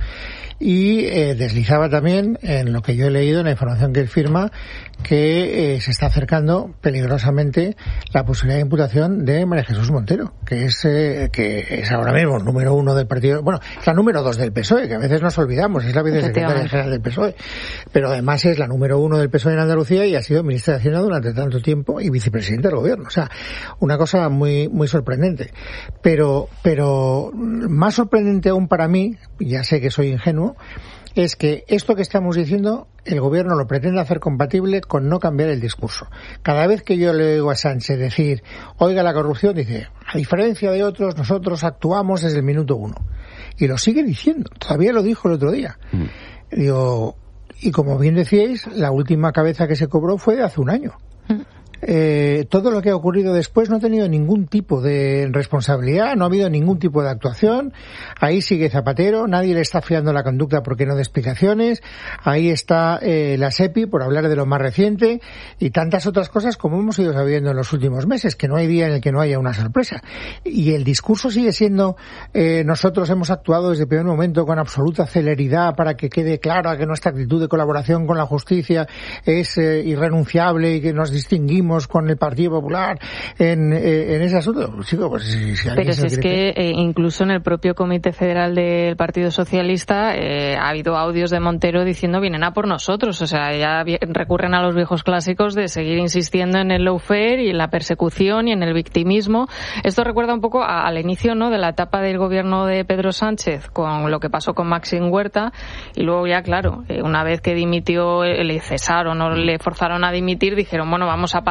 y eh, deslizaba también, en lo que yo he leído, en la información que él firma, que eh, se está acercando peligrosamente la posibilidad de imputación de María Jesús Montero, que es eh, que es ahora mismo el número uno del partido, bueno, es la número dos del P S O E, que a veces nos olvidamos, es la vicesecretaria general del P S O E, pero además es la número uno del P S O E en Andalucía y ha sido ministra de Hacienda durante tanto tiempo y vicepresidenta del gobierno, o sea, una cosa muy muy sorprendente, pero pero más sorprendente aún para mí, ya sé que soy ingenuo, es que esto que estamos diciendo el gobierno lo pretende hacer compatible con no cambiar el discurso. Cada vez que yo le oigo a Sánchez decir, oiga la corrupción, dice, a diferencia de otros, nosotros actuamos desde el minuto uno. Y lo sigue diciendo, todavía lo dijo el otro día. Mm. Digo, y como bien decíais, la última cabeza que se cobró fue de hace un año. Mm. Eh, todo lo que ha ocurrido después no ha tenido ningún tipo de responsabilidad, no ha habido ningún tipo de actuación. Ahí sigue Zapatero, nadie le está fiando la conducta porque no da explicaciones. Ahí está eh, la SEPI, por hablar de lo más reciente, y tantas otras cosas como hemos ido sabiendo en los últimos meses, que no hay día en el que no haya una sorpresa. Y el discurso sigue siendo, eh, nosotros hemos actuado desde el primer momento con absoluta celeridad para que quede clara que nuestra actitud de colaboración con la justicia es eh, irrenunciable y que nos distinguimos con el Partido Popular en, eh, en ese asunto. Chico, pues, si, si Pero si es quiere... que eh, incluso en el propio Comité Federal del Partido Socialista eh, ha habido audios de Montero diciendo vienen a por nosotros. O sea, ya recurren a los viejos clásicos de seguir insistiendo en el lawfare y en la persecución y en el victimismo. Esto recuerda un poco a, al inicio, ¿no?, de la etapa del gobierno de Pedro Sánchez con lo que pasó con Maxim Huerta, y luego ya, claro, eh, una vez que dimitió, eh, le cesaron o le forzaron a dimitir, dijeron, bueno, vamos a parar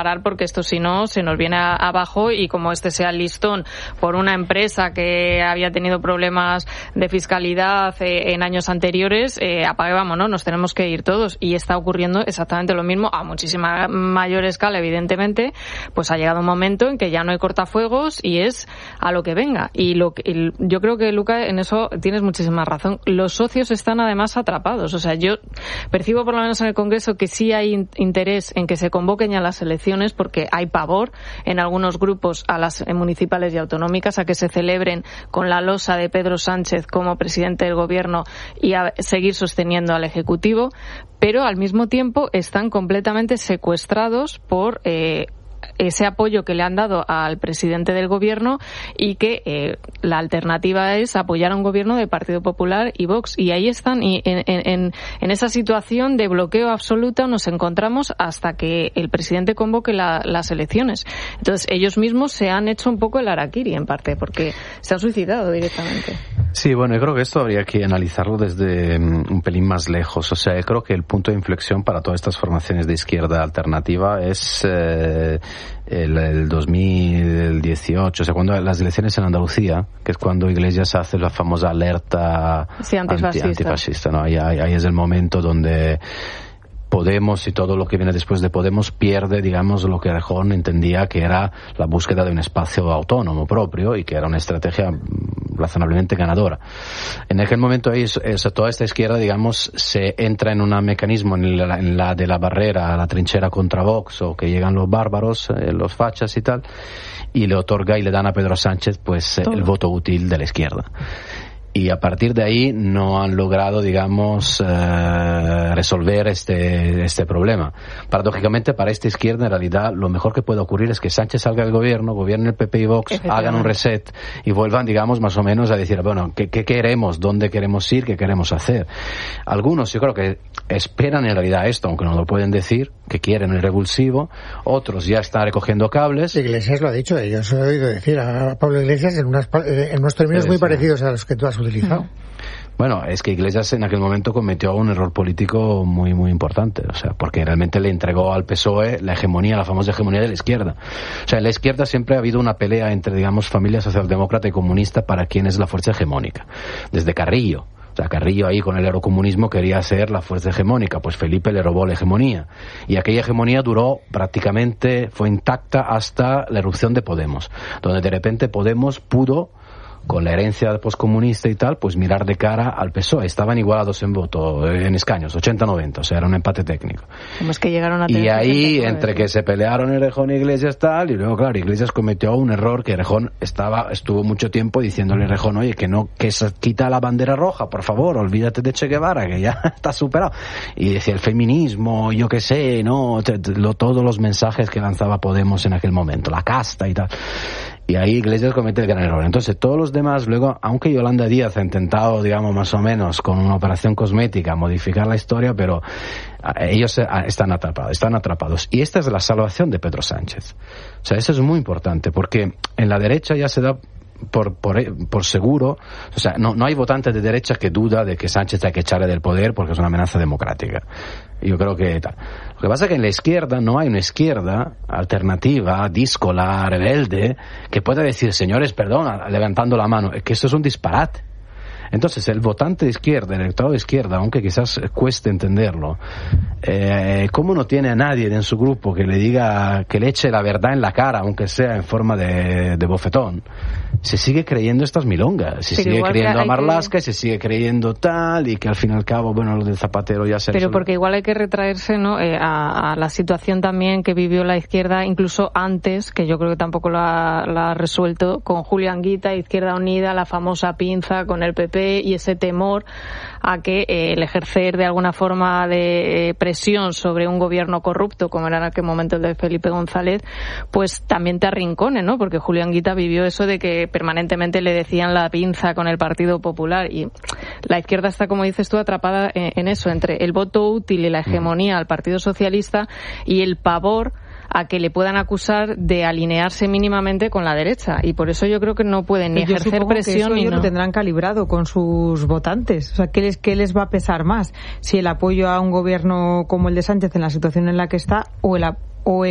parar porque esto si no se nos viene a, abajo y como este sea el listón por una empresa que había tenido problemas de fiscalidad eh, en años anteriores, eh, apague vamos, ¿no? Nos tenemos que ir todos y está ocurriendo exactamente lo mismo a muchísima mayor escala, evidentemente. Pues ha llegado un momento en que ya no hay cortafuegos y es a lo que venga. Y lo que, y yo creo que, Luca, en eso tienes muchísima razón. Los socios están además atrapados. O sea, yo percibo por lo menos en el Congreso que sí hay interés en que se convoquen ya las elecciones porque hay pavor en algunos grupos a las municipales y autonómicas a que se celebren con la losa de Pedro Sánchez como presidente del Gobierno y a seguir sosteniendo al Ejecutivo, pero al mismo tiempo están completamente secuestrados por eh, ese apoyo que le han dado al presidente del gobierno y que eh, la alternativa es apoyar a un gobierno de Partido Popular y Vox. Y ahí están, y en, en, en esa situación de bloqueo absoluto nos encontramos hasta que el presidente convoque la, las elecciones. Entonces ellos mismos se han hecho un poco el harakiri en parte, porque se han suicidado directamente. Sí, bueno, yo creo que esto habría que analizarlo desde um, un pelín más lejos. O sea, yo creo que el punto de inflexión para todas estas formaciones de izquierda alternativa es eh, el, el dos mil dieciocho, o sea, cuando las elecciones en Andalucía, que es cuando Iglesias hace la famosa alerta sí, antifascista. Anti, antifascista, ¿no? Ahí, ahí, ahí es el momento donde Podemos y todo lo que viene después de Podemos pierde, digamos, lo que Errejón entendía que era la búsqueda de un espacio autónomo propio y que era una estrategia razonablemente ganadora. En aquel momento ahí, eso, toda esta izquierda, digamos, se entra en un mecanismo en la, en la de la barrera, la trinchera contra Vox, o que llegan los bárbaros, eh, los fachas y tal, y le otorga y le dan a Pedro Sánchez pues eh, el voto útil de la izquierda. Y a partir de ahí no han logrado, digamos, eh, resolver este, este problema. Paradójicamente, para esta izquierda, en realidad, lo mejor que puede ocurrir es que Sánchez salga del gobierno, gobierne el P P y Vox, hagan un reset y vuelvan, digamos, más o menos a decir, bueno, ¿qué, qué queremos? ¿Dónde queremos ir? ¿Qué queremos hacer? Algunos, yo creo que esperan en realidad esto, aunque no lo pueden decir, que quieren el revulsivo. Otros ya están recogiendo cables. Iglesias lo ha dicho, yo os he oído decir a Pablo Iglesias en, unas, en unos términos muy parecidos a los que tú has utilizado. Bueno, es que Iglesias en aquel momento cometió un error político muy, muy importante, o sea, porque realmente le entregó al P S O E la hegemonía, la famosa hegemonía de la izquierda. O sea, en la izquierda siempre ha habido una pelea entre, digamos, familia socialdemócrata y comunista para quién es la fuerza hegemónica. Desde Carrillo. O sea, Carrillo ahí con el eurocomunismo quería ser la fuerza hegemónica, pues Felipe le robó la hegemonía. Y aquella hegemonía duró prácticamente, fue intacta hasta la erupción de Podemos, donde de repente Podemos pudo, con la herencia poscomunista y tal, pues mirar de cara al P S O E. Estaban igualados en voto, en escaños, ochenta noventa, o sea, era un empate técnico. ¿Cómo es que llegaron a tener y ahí, entre que se pelearon Errejón y Iglesias tal, y luego, claro, Iglesias cometió un error que Errejón estaba, estuvo mucho tiempo diciéndole a Errejón, oye, que no, que se quita la bandera roja, por favor, olvídate de Che Guevara, que ya está superado. Y decía el feminismo, yo qué sé, no, te, te, lo, todos los mensajes que lanzaba Podemos en aquel momento, la casta y tal. Y ahí Iglesias comete el gran error. Entonces, todos los demás, luego, aunque Yolanda Díaz ha intentado, digamos, más o menos, con una operación cosmética, modificar la historia, pero ellos están atrapados, están atrapados. Y esta es la salvación de Pedro Sánchez. O sea, eso es muy importante, porque en la derecha ya se da por, por, por seguro, o sea, no, no hay votantes de derecha que duda de que Sánchez hay que echarle del poder porque es una amenaza democrática. Yo creo que tal. Lo que pasa es que en la izquierda no hay una izquierda alternativa, díscola, rebelde, que pueda decir, señores, perdón, levantando la mano, que esto es un disparate. Entonces, el votante de izquierda, el electorado de izquierda, aunque quizás cueste entenderlo, eh, ¿cómo no tiene a nadie en su grupo que le diga, que le eche la verdad en la cara, aunque sea en forma de, de bofetón? Se sigue creyendo estas milongas, se Pero sigue creyendo a Marlaska, que... se sigue creyendo tal, y que al fin y al cabo, bueno, lo del Zapatero ya se... Pero resuelve. Porque igual hay que retraerse, ¿no?, eh, a, a la situación también que vivió la izquierda, incluso antes, que yo creo que tampoco lo ha, la ha resuelto, con Julio Anguita, Izquierda Unida, la famosa pinza con el P P, y ese temor a que eh, el ejercer de alguna forma de eh, presión sobre un gobierno corrupto, como era en aquel momento el de Felipe González, pues también te arrincone, ¿no? Porque Julio Anguita vivió eso de que permanentemente le decían la pinza con el Partido Popular, y la izquierda está, como dices tú, atrapada en, en eso, entre el voto útil y la hegemonía al Partido Socialista y el pavor a que le puedan acusar de alinearse mínimamente con la derecha, y por eso yo creo que no pueden ni yo ejercer presión ni no. lo tendrán calibrado con sus votantes. O sea, ¿qué les, qué les va a pesar más? Si el apoyo a un gobierno como el de Sánchez en la situación en la que está, o el o el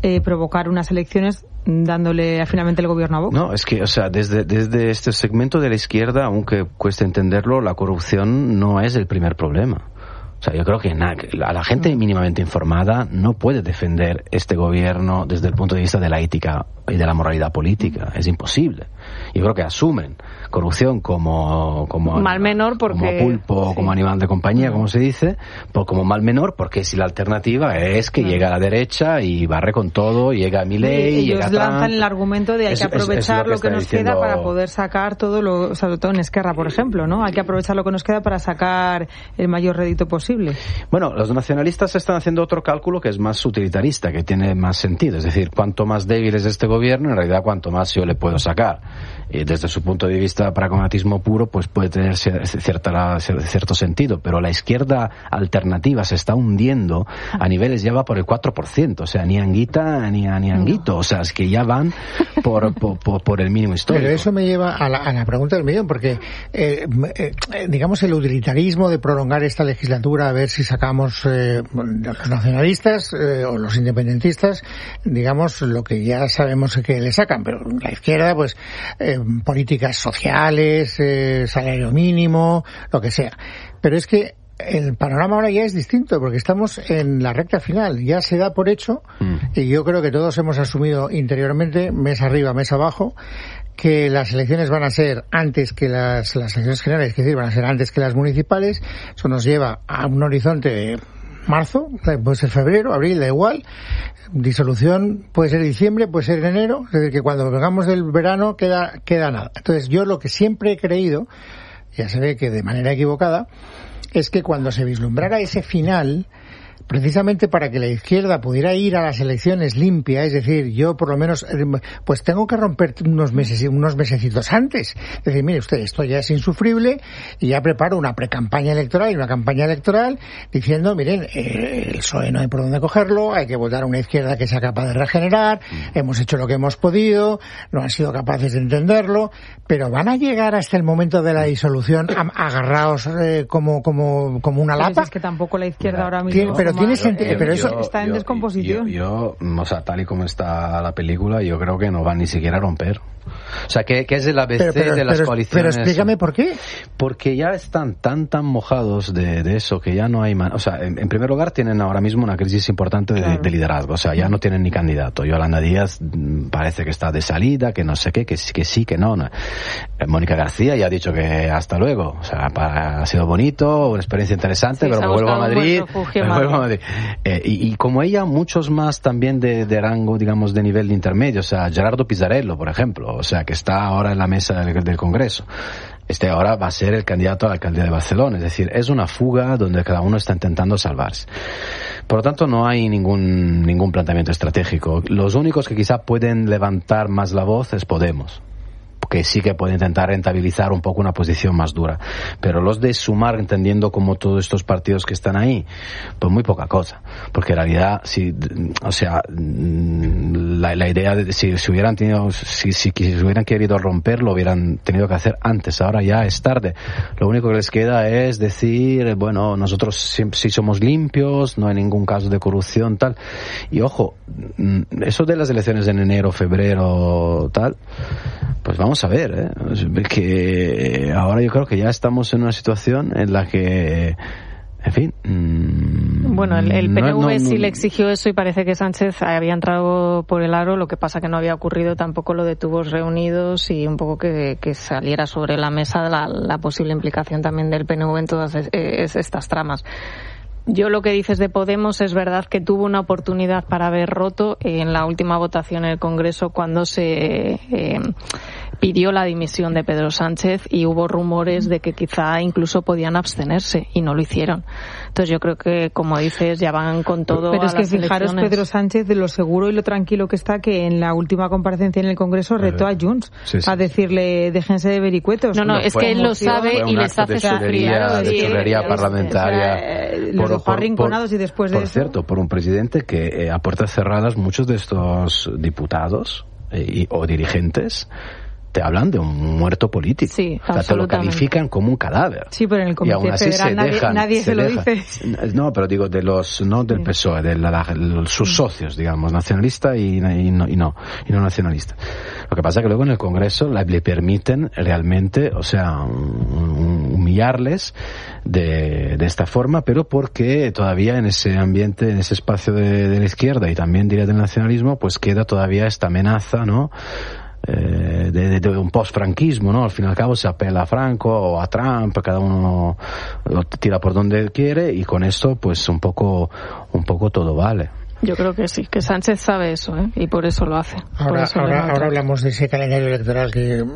eh, provocar unas elecciones dándole finalmente el gobierno a Vox. No, es que, o sea, desde, desde este segmento de la izquierda, aunque cueste entenderlo, la corrupción no es el primer problema. O sea, yo creo que na, a la gente mínimamente informada no puede defender este gobierno desde el punto de vista de la ética y de la moralidad política. Es imposible. Yo creo que asumen corrupción como como mal menor porque como pulpo, sí. como animal de compañía, como se dice, por, como mal menor, porque si la alternativa es que claro. llega a la derecha y barre con todo, llega a Milei, y llega a ellos lanzan Trump. el argumento de hay es, que aprovechar es, es lo que, lo que nos diciendo... queda para poder sacar todo lo, sobre todo en Esquerra, por ejemplo, ¿no? Hay que aprovechar lo que nos queda para sacar el mayor rédito posible. Bueno, los nacionalistas están haciendo otro cálculo que es más utilitarista, que tiene más sentido, es decir, cuanto más débil es este gobierno, en realidad cuanto más yo le puedo sacar. Y desde su punto de vista pragmatismo puro, pues puede tener cierta, cierto sentido, pero la izquierda alternativa se está hundiendo a niveles, ya va por el cuatro por ciento, o sea, ni anguita ni, ni anguito, o sea, es que ya van por, por, por, por el mínimo histórico. Pero eso me lleva a la, a la pregunta del millón, porque eh, eh, digamos el utilitarismo de prolongar esta legislatura a ver si sacamos eh, los nacionalistas eh, o los independentistas, digamos, lo que ya sabemos que le sacan, pero la izquierda, pues, eh, políticas sociales, eh, salario mínimo, lo que sea. Pero es que el panorama ahora ya es distinto, porque estamos en la recta final, ya se da por hecho, mm. y yo creo que todos hemos asumido interiormente, mes arriba, mes abajo, que las elecciones van a ser antes que las, las elecciones generales, es decir, van a ser antes que las municipales. Eso nos lleva a un horizonte de marzo, puede ser febrero, abril, da igual. Disolución puede ser diciembre, puede ser enero, es decir, que cuando vengamos del verano queda, queda nada. Entonces yo lo que siempre he creído, ya se ve que de manera equivocada, es que cuando se vislumbrara ese final, precisamente para que la izquierda pudiera ir a las elecciones limpia, es decir, yo por lo menos, pues tengo que romper unos meses, unos mesecitos antes. Es decir, mire usted, esto ya es insufrible y ya preparo una precampaña electoral y una campaña electoral diciendo, miren, eh, el P S O E no hay por dónde cogerlo, hay que votar a una izquierda que sea capaz de regenerar, hemos hecho lo que hemos podido, no han sido capaces de entenderlo, pero van a llegar hasta el momento de la disolución agarrados eh, como, como, como una lapa. Pues es que tampoco la izquierda ahora mismo... Tiene, pero tiene sentido, pero eso está en yo, descomposición. Yo, yo, o sea, tal y como está la película, yo creo que no van ni siquiera a romper. O sea, que, que es el A B C pero, pero, de las pero, coaliciones. Pero explícame por qué. Porque ya están tan, tan mojados de, de eso que ya no hay más. O sea, en, en primer lugar tienen ahora mismo una crisis importante de, claro. de liderazgo. O sea, ya no tienen ni candidato. Yolanda Díaz parece que está de salida, que no sé qué, que, que sí, que no. no. Mónica García ya ha dicho que hasta luego. O sea, para, ha sido bonito, una experiencia interesante, sí, pero me vuelvo a Madrid. Me vuelvo a Madrid. Eh, y, y como ella, muchos más también de, de rango, digamos, de nivel intermedio. O sea, Gerardo Pizzarello, por ejemplo. O sea, que está ahora en la mesa del, del Congreso. Este ahora va a ser el candidato a la alcaldía de Barcelona. Es decir, es una fuga donde cada uno está intentando salvarse. Por lo tanto, no hay ningún, ningún planteamiento estratégico. Los únicos que quizá pueden levantar más la voz es Podemos, que sí que puede intentar rentabilizar un poco una posición más dura. Pero los de Sumar, entendiendo como todos estos partidos que están ahí, pues muy poca cosa. Porque en realidad, si, o sea, la, la idea de si, si hubieran tenido, si, si, si hubieran querido romper, lo hubieran tenido que hacer antes. Ahora ya es tarde. Lo único que les queda es decir, bueno, nosotros sí, sí somos limpios, no hay ningún caso de corrupción, tal. Y ojo, eso de las elecciones en enero, febrero, tal, pues vamos a ver, ¿eh? Que ahora yo creo que ya estamos en una situación en la que, en fin... Mmm, bueno, el, el P N V no, no, sí no, le exigió eso y parece que Sánchez había entrado por el aro, lo que pasa que no había ocurrido tampoco lo de tubos reunidos y un poco que, que saliera sobre la mesa la, la posible implicación también del P N V en todas es, es, estas tramas. Yo lo que dices de Podemos es verdad que tuvo una oportunidad para haber roto en la última votación en el Congreso cuando se eh, pidió la dimisión de Pedro Sánchez y hubo rumores de que quizá incluso podían abstenerse y no lo hicieron. Entonces yo creo que, como dices, ya van con todo. Pero a es que las fijaros, elecciones. Pedro Sánchez, de lo seguro y lo tranquilo que está, que en la última comparecencia en el Congreso retó a Junts sí, sí. a decirle déjense de vericuetos. No, no, es que él lo sabe y les hace sufrir. De churrería parlamentaria. O sea, eh, los dejó arrinconados y después de por eso... Por cierto, por un presidente que eh, a puertas cerradas muchos de estos diputados eh, y, o dirigentes te hablan de un muerto político. Sí, o sea, te lo califican como un cadáver. Sí, pero en el Comité Federal se nadie, dejan, nadie se, se lo dejan. dice. No, pero digo de los, no del P S O E, de la, la, sus socios, digamos, nacionalista y, y, no, y no, y no nacionalista. Lo que pasa es que luego en el Congreso le, le permiten realmente, o sea, humillarles de, de esta forma, pero porque todavía en ese ambiente, en ese espacio de, de la izquierda y también diría del nacionalismo, pues queda todavía esta amenaza, ¿no? Eh, de, de, de un post-franquismo, ¿no? Al fin y al cabo se apela a Franco o a Trump, cada uno lo tira por donde quiere y con esto pues un poco, un poco todo vale. Yo creo que sí, que Sánchez sabe eso, ¿eh? Y por eso lo hace. Ahora, eso ahora, ahora hablamos de ese calendario electoral que he,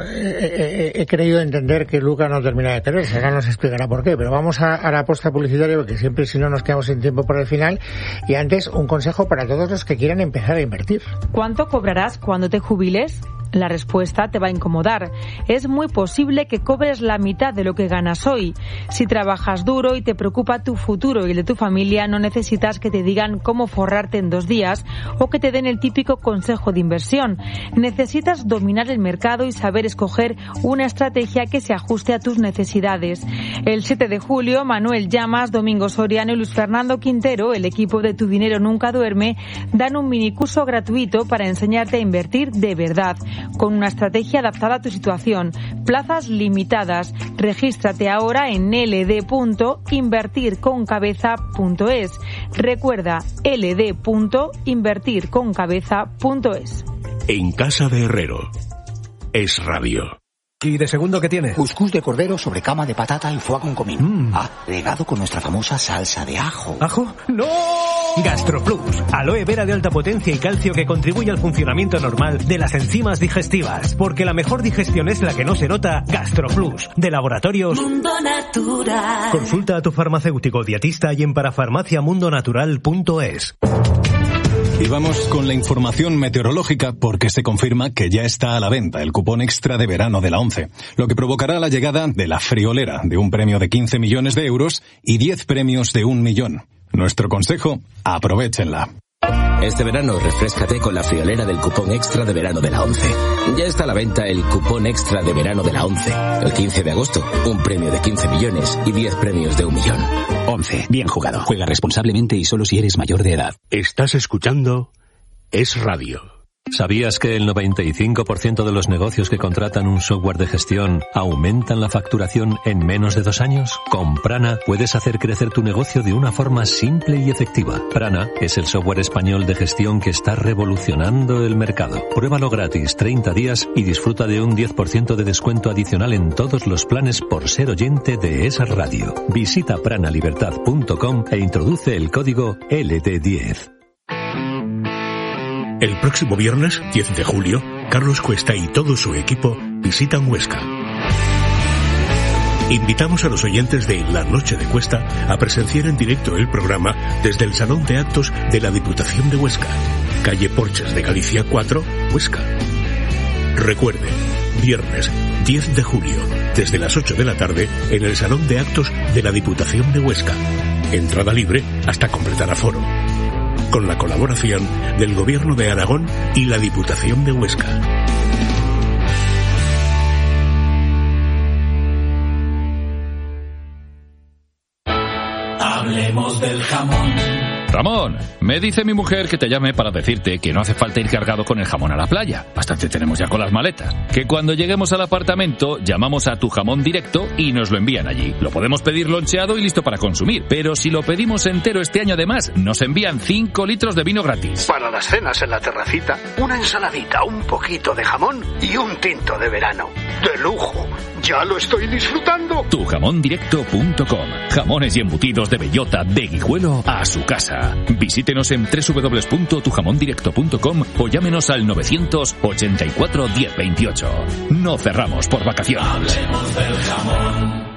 he, he creído entender que Luca no termina de quererse, ahora nos explicará por qué, pero vamos a, a la posta publicitaria porque siempre si no nos quedamos sin tiempo por el final y antes un consejo para todos los que quieran empezar a invertir. ¿Cuánto cobrarás cuando te jubiles? La respuesta te va a incomodar. Es muy posible que cobres la mitad de lo que ganas hoy. Si trabajas duro y te preocupa tu futuro y el de tu familia, no necesitas que te digan cómo forrarte en dos días o que te den el típico consejo de inversión. Necesitas dominar el mercado y saber escoger una estrategia que se ajuste a tus necesidades. El siete de julio, Manuel Llamas, Domingo Soriano y Luis Fernando Quintero, el equipo de Tu Dinero Nunca Duerme, dan un minicurso gratuito para enseñarte a invertir de verdad, con una estrategia adaptada a tu situación. Plazas limitadas. Regístrate ahora en l d punto invertir con cabeza punto es. Recuerda, l d punto invertir con cabeza punto es. En Casa de Herrero. Es Radio. ¿Y de segundo qué tiene? Cuscús de cordero sobre cama de patata y foie con comino. Mm. Agregado con nuestra famosa salsa de ajo. ¿Ajo? ¡No! GastroPlus, aloe vera de alta potencia y calcio que contribuye al funcionamiento normal de las enzimas digestivas. Porque la mejor digestión es la que no se nota. GastroPlus, de Laboratorios Mundo Natural. Consulta a tu farmacéutico dietista y en parafarmacia mundo natural punto es. Y vamos con la información meteorológica porque se confirma que ya está a la venta el cupón extra de verano de la ONCE, lo que provocará la llegada de la friolera de un premio de quince millones de euros y diez premios de un millón. Nuestro consejo, aprovéchenla. Este verano refréscate con la friolera del cupón extra de verano de la ONCE. Ya está a la venta el cupón extra de verano de la ONCE. El quince de agosto, un premio de quince millones y diez premios de un millón. ONCE, bien jugado. Juega responsablemente y solo si eres mayor de edad. Estás escuchando Es Radio. ¿Sabías que el noventa y cinco por ciento de los negocios que contratan un software de gestión aumentan la facturación en menos de dos años? Con Prana puedes hacer crecer tu negocio de una forma simple y efectiva. Prana es el software español de gestión que está revolucionando el mercado. Pruébalo gratis treinta días y disfruta de un diez por ciento de descuento adicional en todos los planes por ser oyente de esa radio. Visita pranalibertad punto com e introduce el código L D diez. El próximo viernes, diez de julio, Carlos Cuesta y todo su equipo visitan Huesca. Invitamos a los oyentes de La Noche de Cuesta a presenciar en directo el programa desde el Salón de Actos de la Diputación de Huesca, calle Porches de Galicia cuatro, Huesca. Recuerde, viernes diez de julio, desde las ocho de la tarde, en el Salón de Actos de la Diputación de Huesca. Entrada libre hasta completar aforo. Con la colaboración del Gobierno de Aragón y la Diputación de Huesca. Hablemos del jamón. Ramón, me dice mi mujer que te llame para decirte que no hace falta ir cargado con el jamón a la playa. Bastante tenemos ya con las maletas. Que cuando lleguemos al apartamento, llamamos a Tu Jamón Directo y nos lo envían allí. Lo podemos pedir loncheado y listo para consumir. Pero si lo pedimos entero este año además, nos envían cinco litros de vino gratis. Para las cenas en la terracita, una ensaladita, un poquito de jamón y un tinto de verano. ¡De lujo! ¡Ya lo estoy disfrutando! tu jamón directo punto com. Jamones y embutidos de bellota de Guijuelo a su casa. Visítenos en doble u doble u doble u punto tu jamón directo punto com o llámenos al novecientos ochenta y cuatro diez veintiocho. No cerramos por vacaciones. Hablemos del jamón.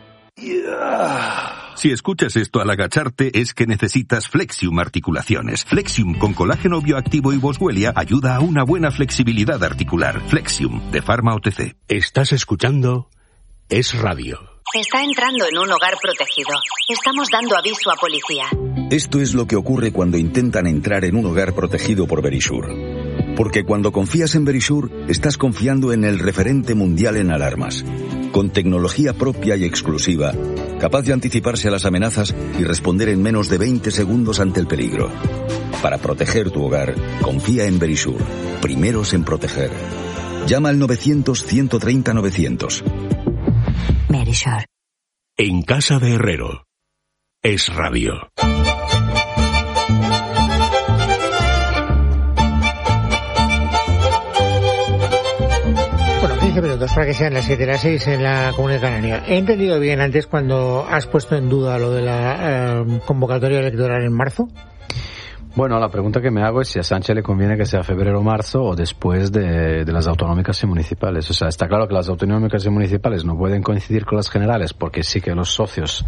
Yeah. Si escuchas esto al agacharte es que necesitas Flexium Articulaciones. Flexium con colágeno bioactivo y boswellia ayuda a una buena flexibilidad articular. Flexium, de Pharma O T C. Estás escuchando Es Radio. Está entrando en un hogar protegido. Estamos dando aviso a policía. Esto es lo que ocurre cuando intentan entrar en un hogar protegido por Verisure. Porque cuando confías en Verisure, estás confiando en el referente mundial en alarmas. Con tecnología propia y exclusiva, capaz de anticiparse a las amenazas y responder en menos de veinte segundos ante el peligro. Para proteger tu hogar, confía en Verisure. Primeros en proteger. Llama al novecientos, ciento treinta, novecientos. Verisure. En casa de Herrero. Es radio. Bueno, quince minutos para que sean las siete, las seis en la Comunidad Canaria. He entendido bien antes cuando has puesto en duda lo de la eh, convocatoria electoral en marzo. Bueno, la pregunta que me hago es si a Sánchez le conviene que sea febrero o marzo o después de, de las autonómicas y municipales. O sea, está claro que las autonómicas y municipales no pueden coincidir con las generales porque sí que los socios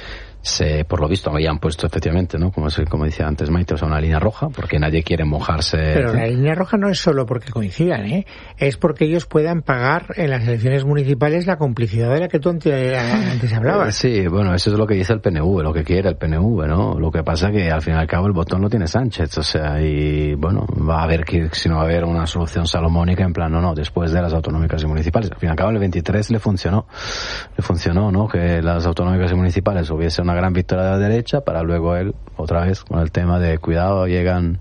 se, por lo visto, habían puesto efectivamente, ¿no? Como, se, como decía antes Maite, o sea, una línea roja, porque nadie quiere mojarse. Pero la línea roja no es solo porque coincidan, ¿eh? Es porque ellos puedan pagar en las elecciones municipales la complicidad de la que tú antes, antes hablabas. Sí, bueno, eso es lo que dice el P N V, lo que quiere el P N V, ¿no? Lo que pasa que al fin y al cabo el botón lo tiene Sánchez, o sea, y bueno, va a haber que, si no va a haber una solución salomónica en plan, no, no, después de las autonómicas y municipales. Al fin y al cabo el veintitrés le funcionó, le funcionó, ¿no? Que las autonómicas y municipales hubiese una gran victoria de la derecha para luego él, otra vez, con el tema de cuidado, llegan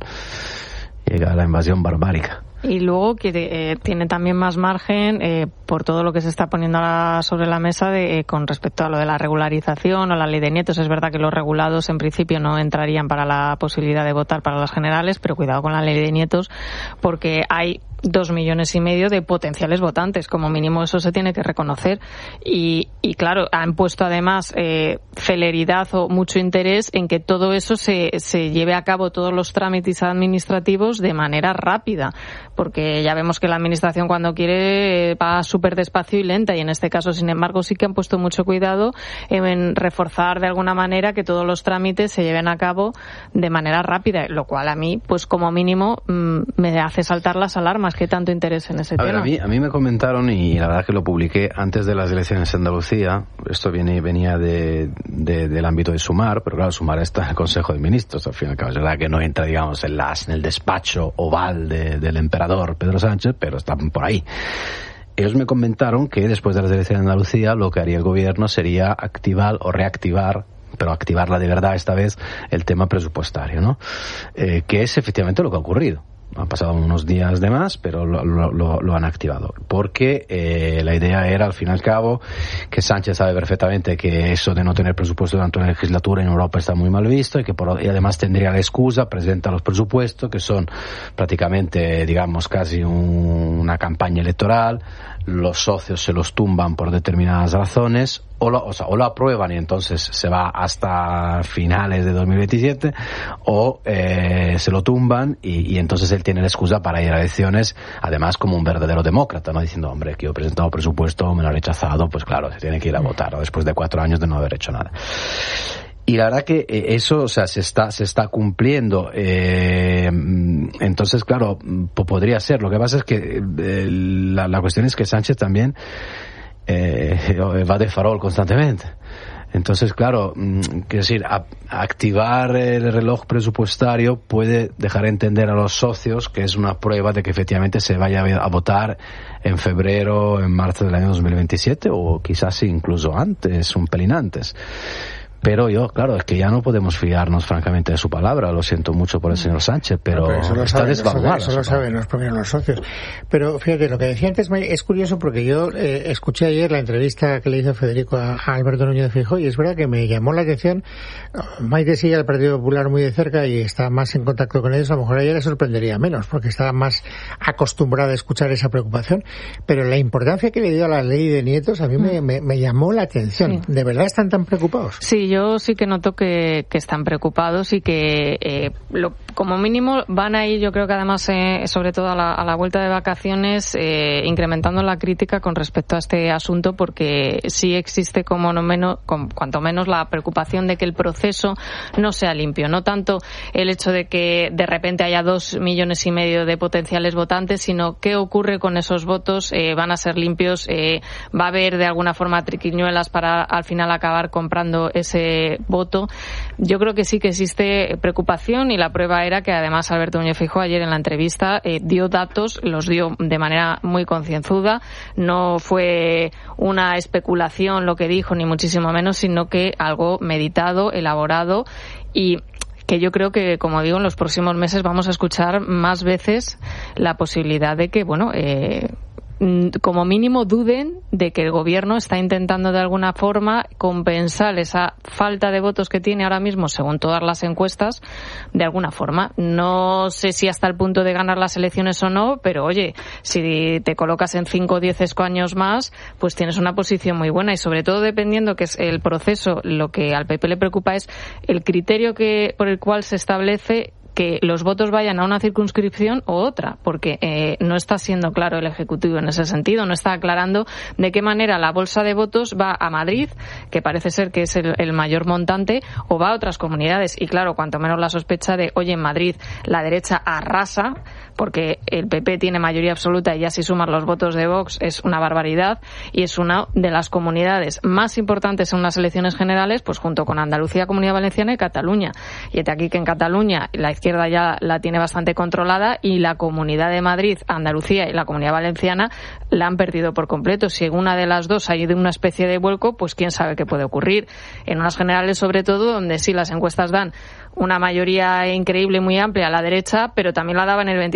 llega la invasión barbárica. Y luego que eh, tiene también más margen eh, por todo lo que se está poniendo ahora sobre la mesa de, eh, con respecto a lo de la regularización o la ley de nietos. Es verdad que los regulados en principio no entrarían para la posibilidad de votar para las generales, pero cuidado con la ley de nietos porque hay dos millones y medio de potenciales votantes. Como mínimo eso se tiene que reconocer. Y, y claro, han puesto además eh, celeridad o mucho interés en que todo eso se, se lleve a cabo, todos los trámites administrativos de manera rápida. Porque ya vemos que la administración cuando quiere va súper despacio y lenta, y en este caso, sin embargo, sí que han puesto mucho cuidado en reforzar de alguna manera que todos los trámites se lleven a cabo de manera rápida, lo cual a mí, pues como mínimo, mmm, me hace saltar las alarmas. ¿Qué tanto interés en ese a tema? Ver, a, mí, a mí me comentaron, y la verdad que lo publiqué antes de las elecciones en Andalucía, esto viene, venía de, de, del ámbito de Sumar, pero claro, Sumar está en el Consejo de Ministros, al fin y al cabo, es verdad que no entra, digamos, en, las, en el despacho oval de, del emperador Pedro Sánchez, pero están por ahí. Ellos me comentaron que después de las elecciones de Andalucía lo que haría el gobierno sería activar o reactivar, pero activarla de verdad esta vez, el tema presupuestario, ¿no? Eh, que es efectivamente lo que ha ocurrido. Han pasado unos días de más, pero lo, lo, lo han activado. Porque eh, la idea era, al fin y al cabo, que Sánchez sabe perfectamente que eso de no tener presupuesto durante una legislatura en Europa está muy mal visto y que por, y además tendría la excusa, presenta los presupuestos, que son prácticamente, digamos, casi un, una campaña electoral. Los socios se los tumban por determinadas razones, o lo, o sea, o lo aprueban y entonces se va hasta finales de dos mil veintisiete, o eh, se lo tumban y, y entonces él tiene la excusa para ir a elecciones, además como un verdadero demócrata, no diciendo, hombre, que yo he presentado presupuesto, me lo han rechazado, pues claro, se tiene que ir a votar, ¿no? Después de cuatro años de no haber hecho nada. Y la verdad que eso, o sea, se está se está cumpliendo. Eh, entonces, claro, podría ser. Lo que pasa es que eh, la, la cuestión es que Sánchez también eh, va de farol constantemente. Entonces, claro, quiero decir, a, a activar el reloj presupuestario puede dejar entender a los socios que es una prueba de que efectivamente se vaya a votar en febrero, en marzo del año dos mil veintisiete, o quizás incluso antes, un pelín antes. Pero yo, claro, es que ya no podemos fiarnos francamente de su palabra, lo siento mucho por el señor Sánchez, pero, pero eso lo está desvaluado. Eso lo saben los propios socios. Pero fíjate, lo que decía antes es curioso porque yo eh, escuché ayer la entrevista que le hizo Federico a, a Alberto Núñez de Feijóo y es verdad que me llamó la atención. Maite sigue al Partido Popular muy de cerca y está más en contacto con ellos, a lo mejor a ella le sorprendería menos porque está más acostumbrada a escuchar esa preocupación, pero la importancia que le dio a la ley de nietos a mí mm. me, me, me llamó la atención. Sí. ¿De verdad están tan preocupados? Sí, yo sí que noto que, que están preocupados y que eh, lo, como mínimo van a ir, yo creo que además eh, sobre todo a la, a la vuelta de vacaciones eh, incrementando la crítica con respecto a este asunto, porque sí existe como no menos, con, cuanto menos la preocupación de que el proceso no sea limpio, no tanto el hecho de que de repente haya dos millones y medio de potenciales votantes, sino qué ocurre con esos votos, eh, van a ser limpios, eh, va a haber de alguna forma triquiñuelas para al final acabar comprando ese voto. Yo creo que sí que existe preocupación y la prueba era que además Alberto Núñez Feijóo ayer en la entrevista eh, dio datos, los dio de manera muy concienzuda, no fue una especulación lo que dijo, ni muchísimo menos, sino que algo meditado, elaborado, y que yo creo que, como digo, en los próximos meses vamos a escuchar más veces la posibilidad de que, bueno, eh, como mínimo duden de que el gobierno está intentando de alguna forma compensar esa falta de votos que tiene ahora mismo, según todas las encuestas, de alguna forma. No sé si hasta el punto de ganar las elecciones o no, pero oye, si te colocas en cinco o diez escaños más, pues tienes una posición muy buena, y sobre todo dependiendo que es el proceso, lo que al P P le preocupa es el criterio que por el cual se establece que los votos vayan a una circunscripción u otra, porque eh, no está siendo claro el Ejecutivo en ese sentido, no está aclarando de qué manera la bolsa de votos va a Madrid, que parece ser que es el, el mayor montante, o va a otras comunidades. Y claro, cuanto menos la sospecha de, oye, en Madrid la derecha arrasa, porque el P P tiene mayoría absoluta y ya si sumas los votos de Vox es una barbaridad, y es una de las comunidades más importantes en unas elecciones generales, pues junto con Andalucía, Comunidad Valenciana y Cataluña. Y hasta aquí que en Cataluña la izquierda ya la tiene bastante controlada, y la Comunidad de Madrid, Andalucía y la Comunidad Valenciana la han perdido por completo. Si en una de las dos hay de una especie de vuelco, pues quién sabe qué puede ocurrir. En unas generales, sobre todo, donde sí las encuestas dan una mayoría increíble, muy amplia a la derecha, pero también la daban el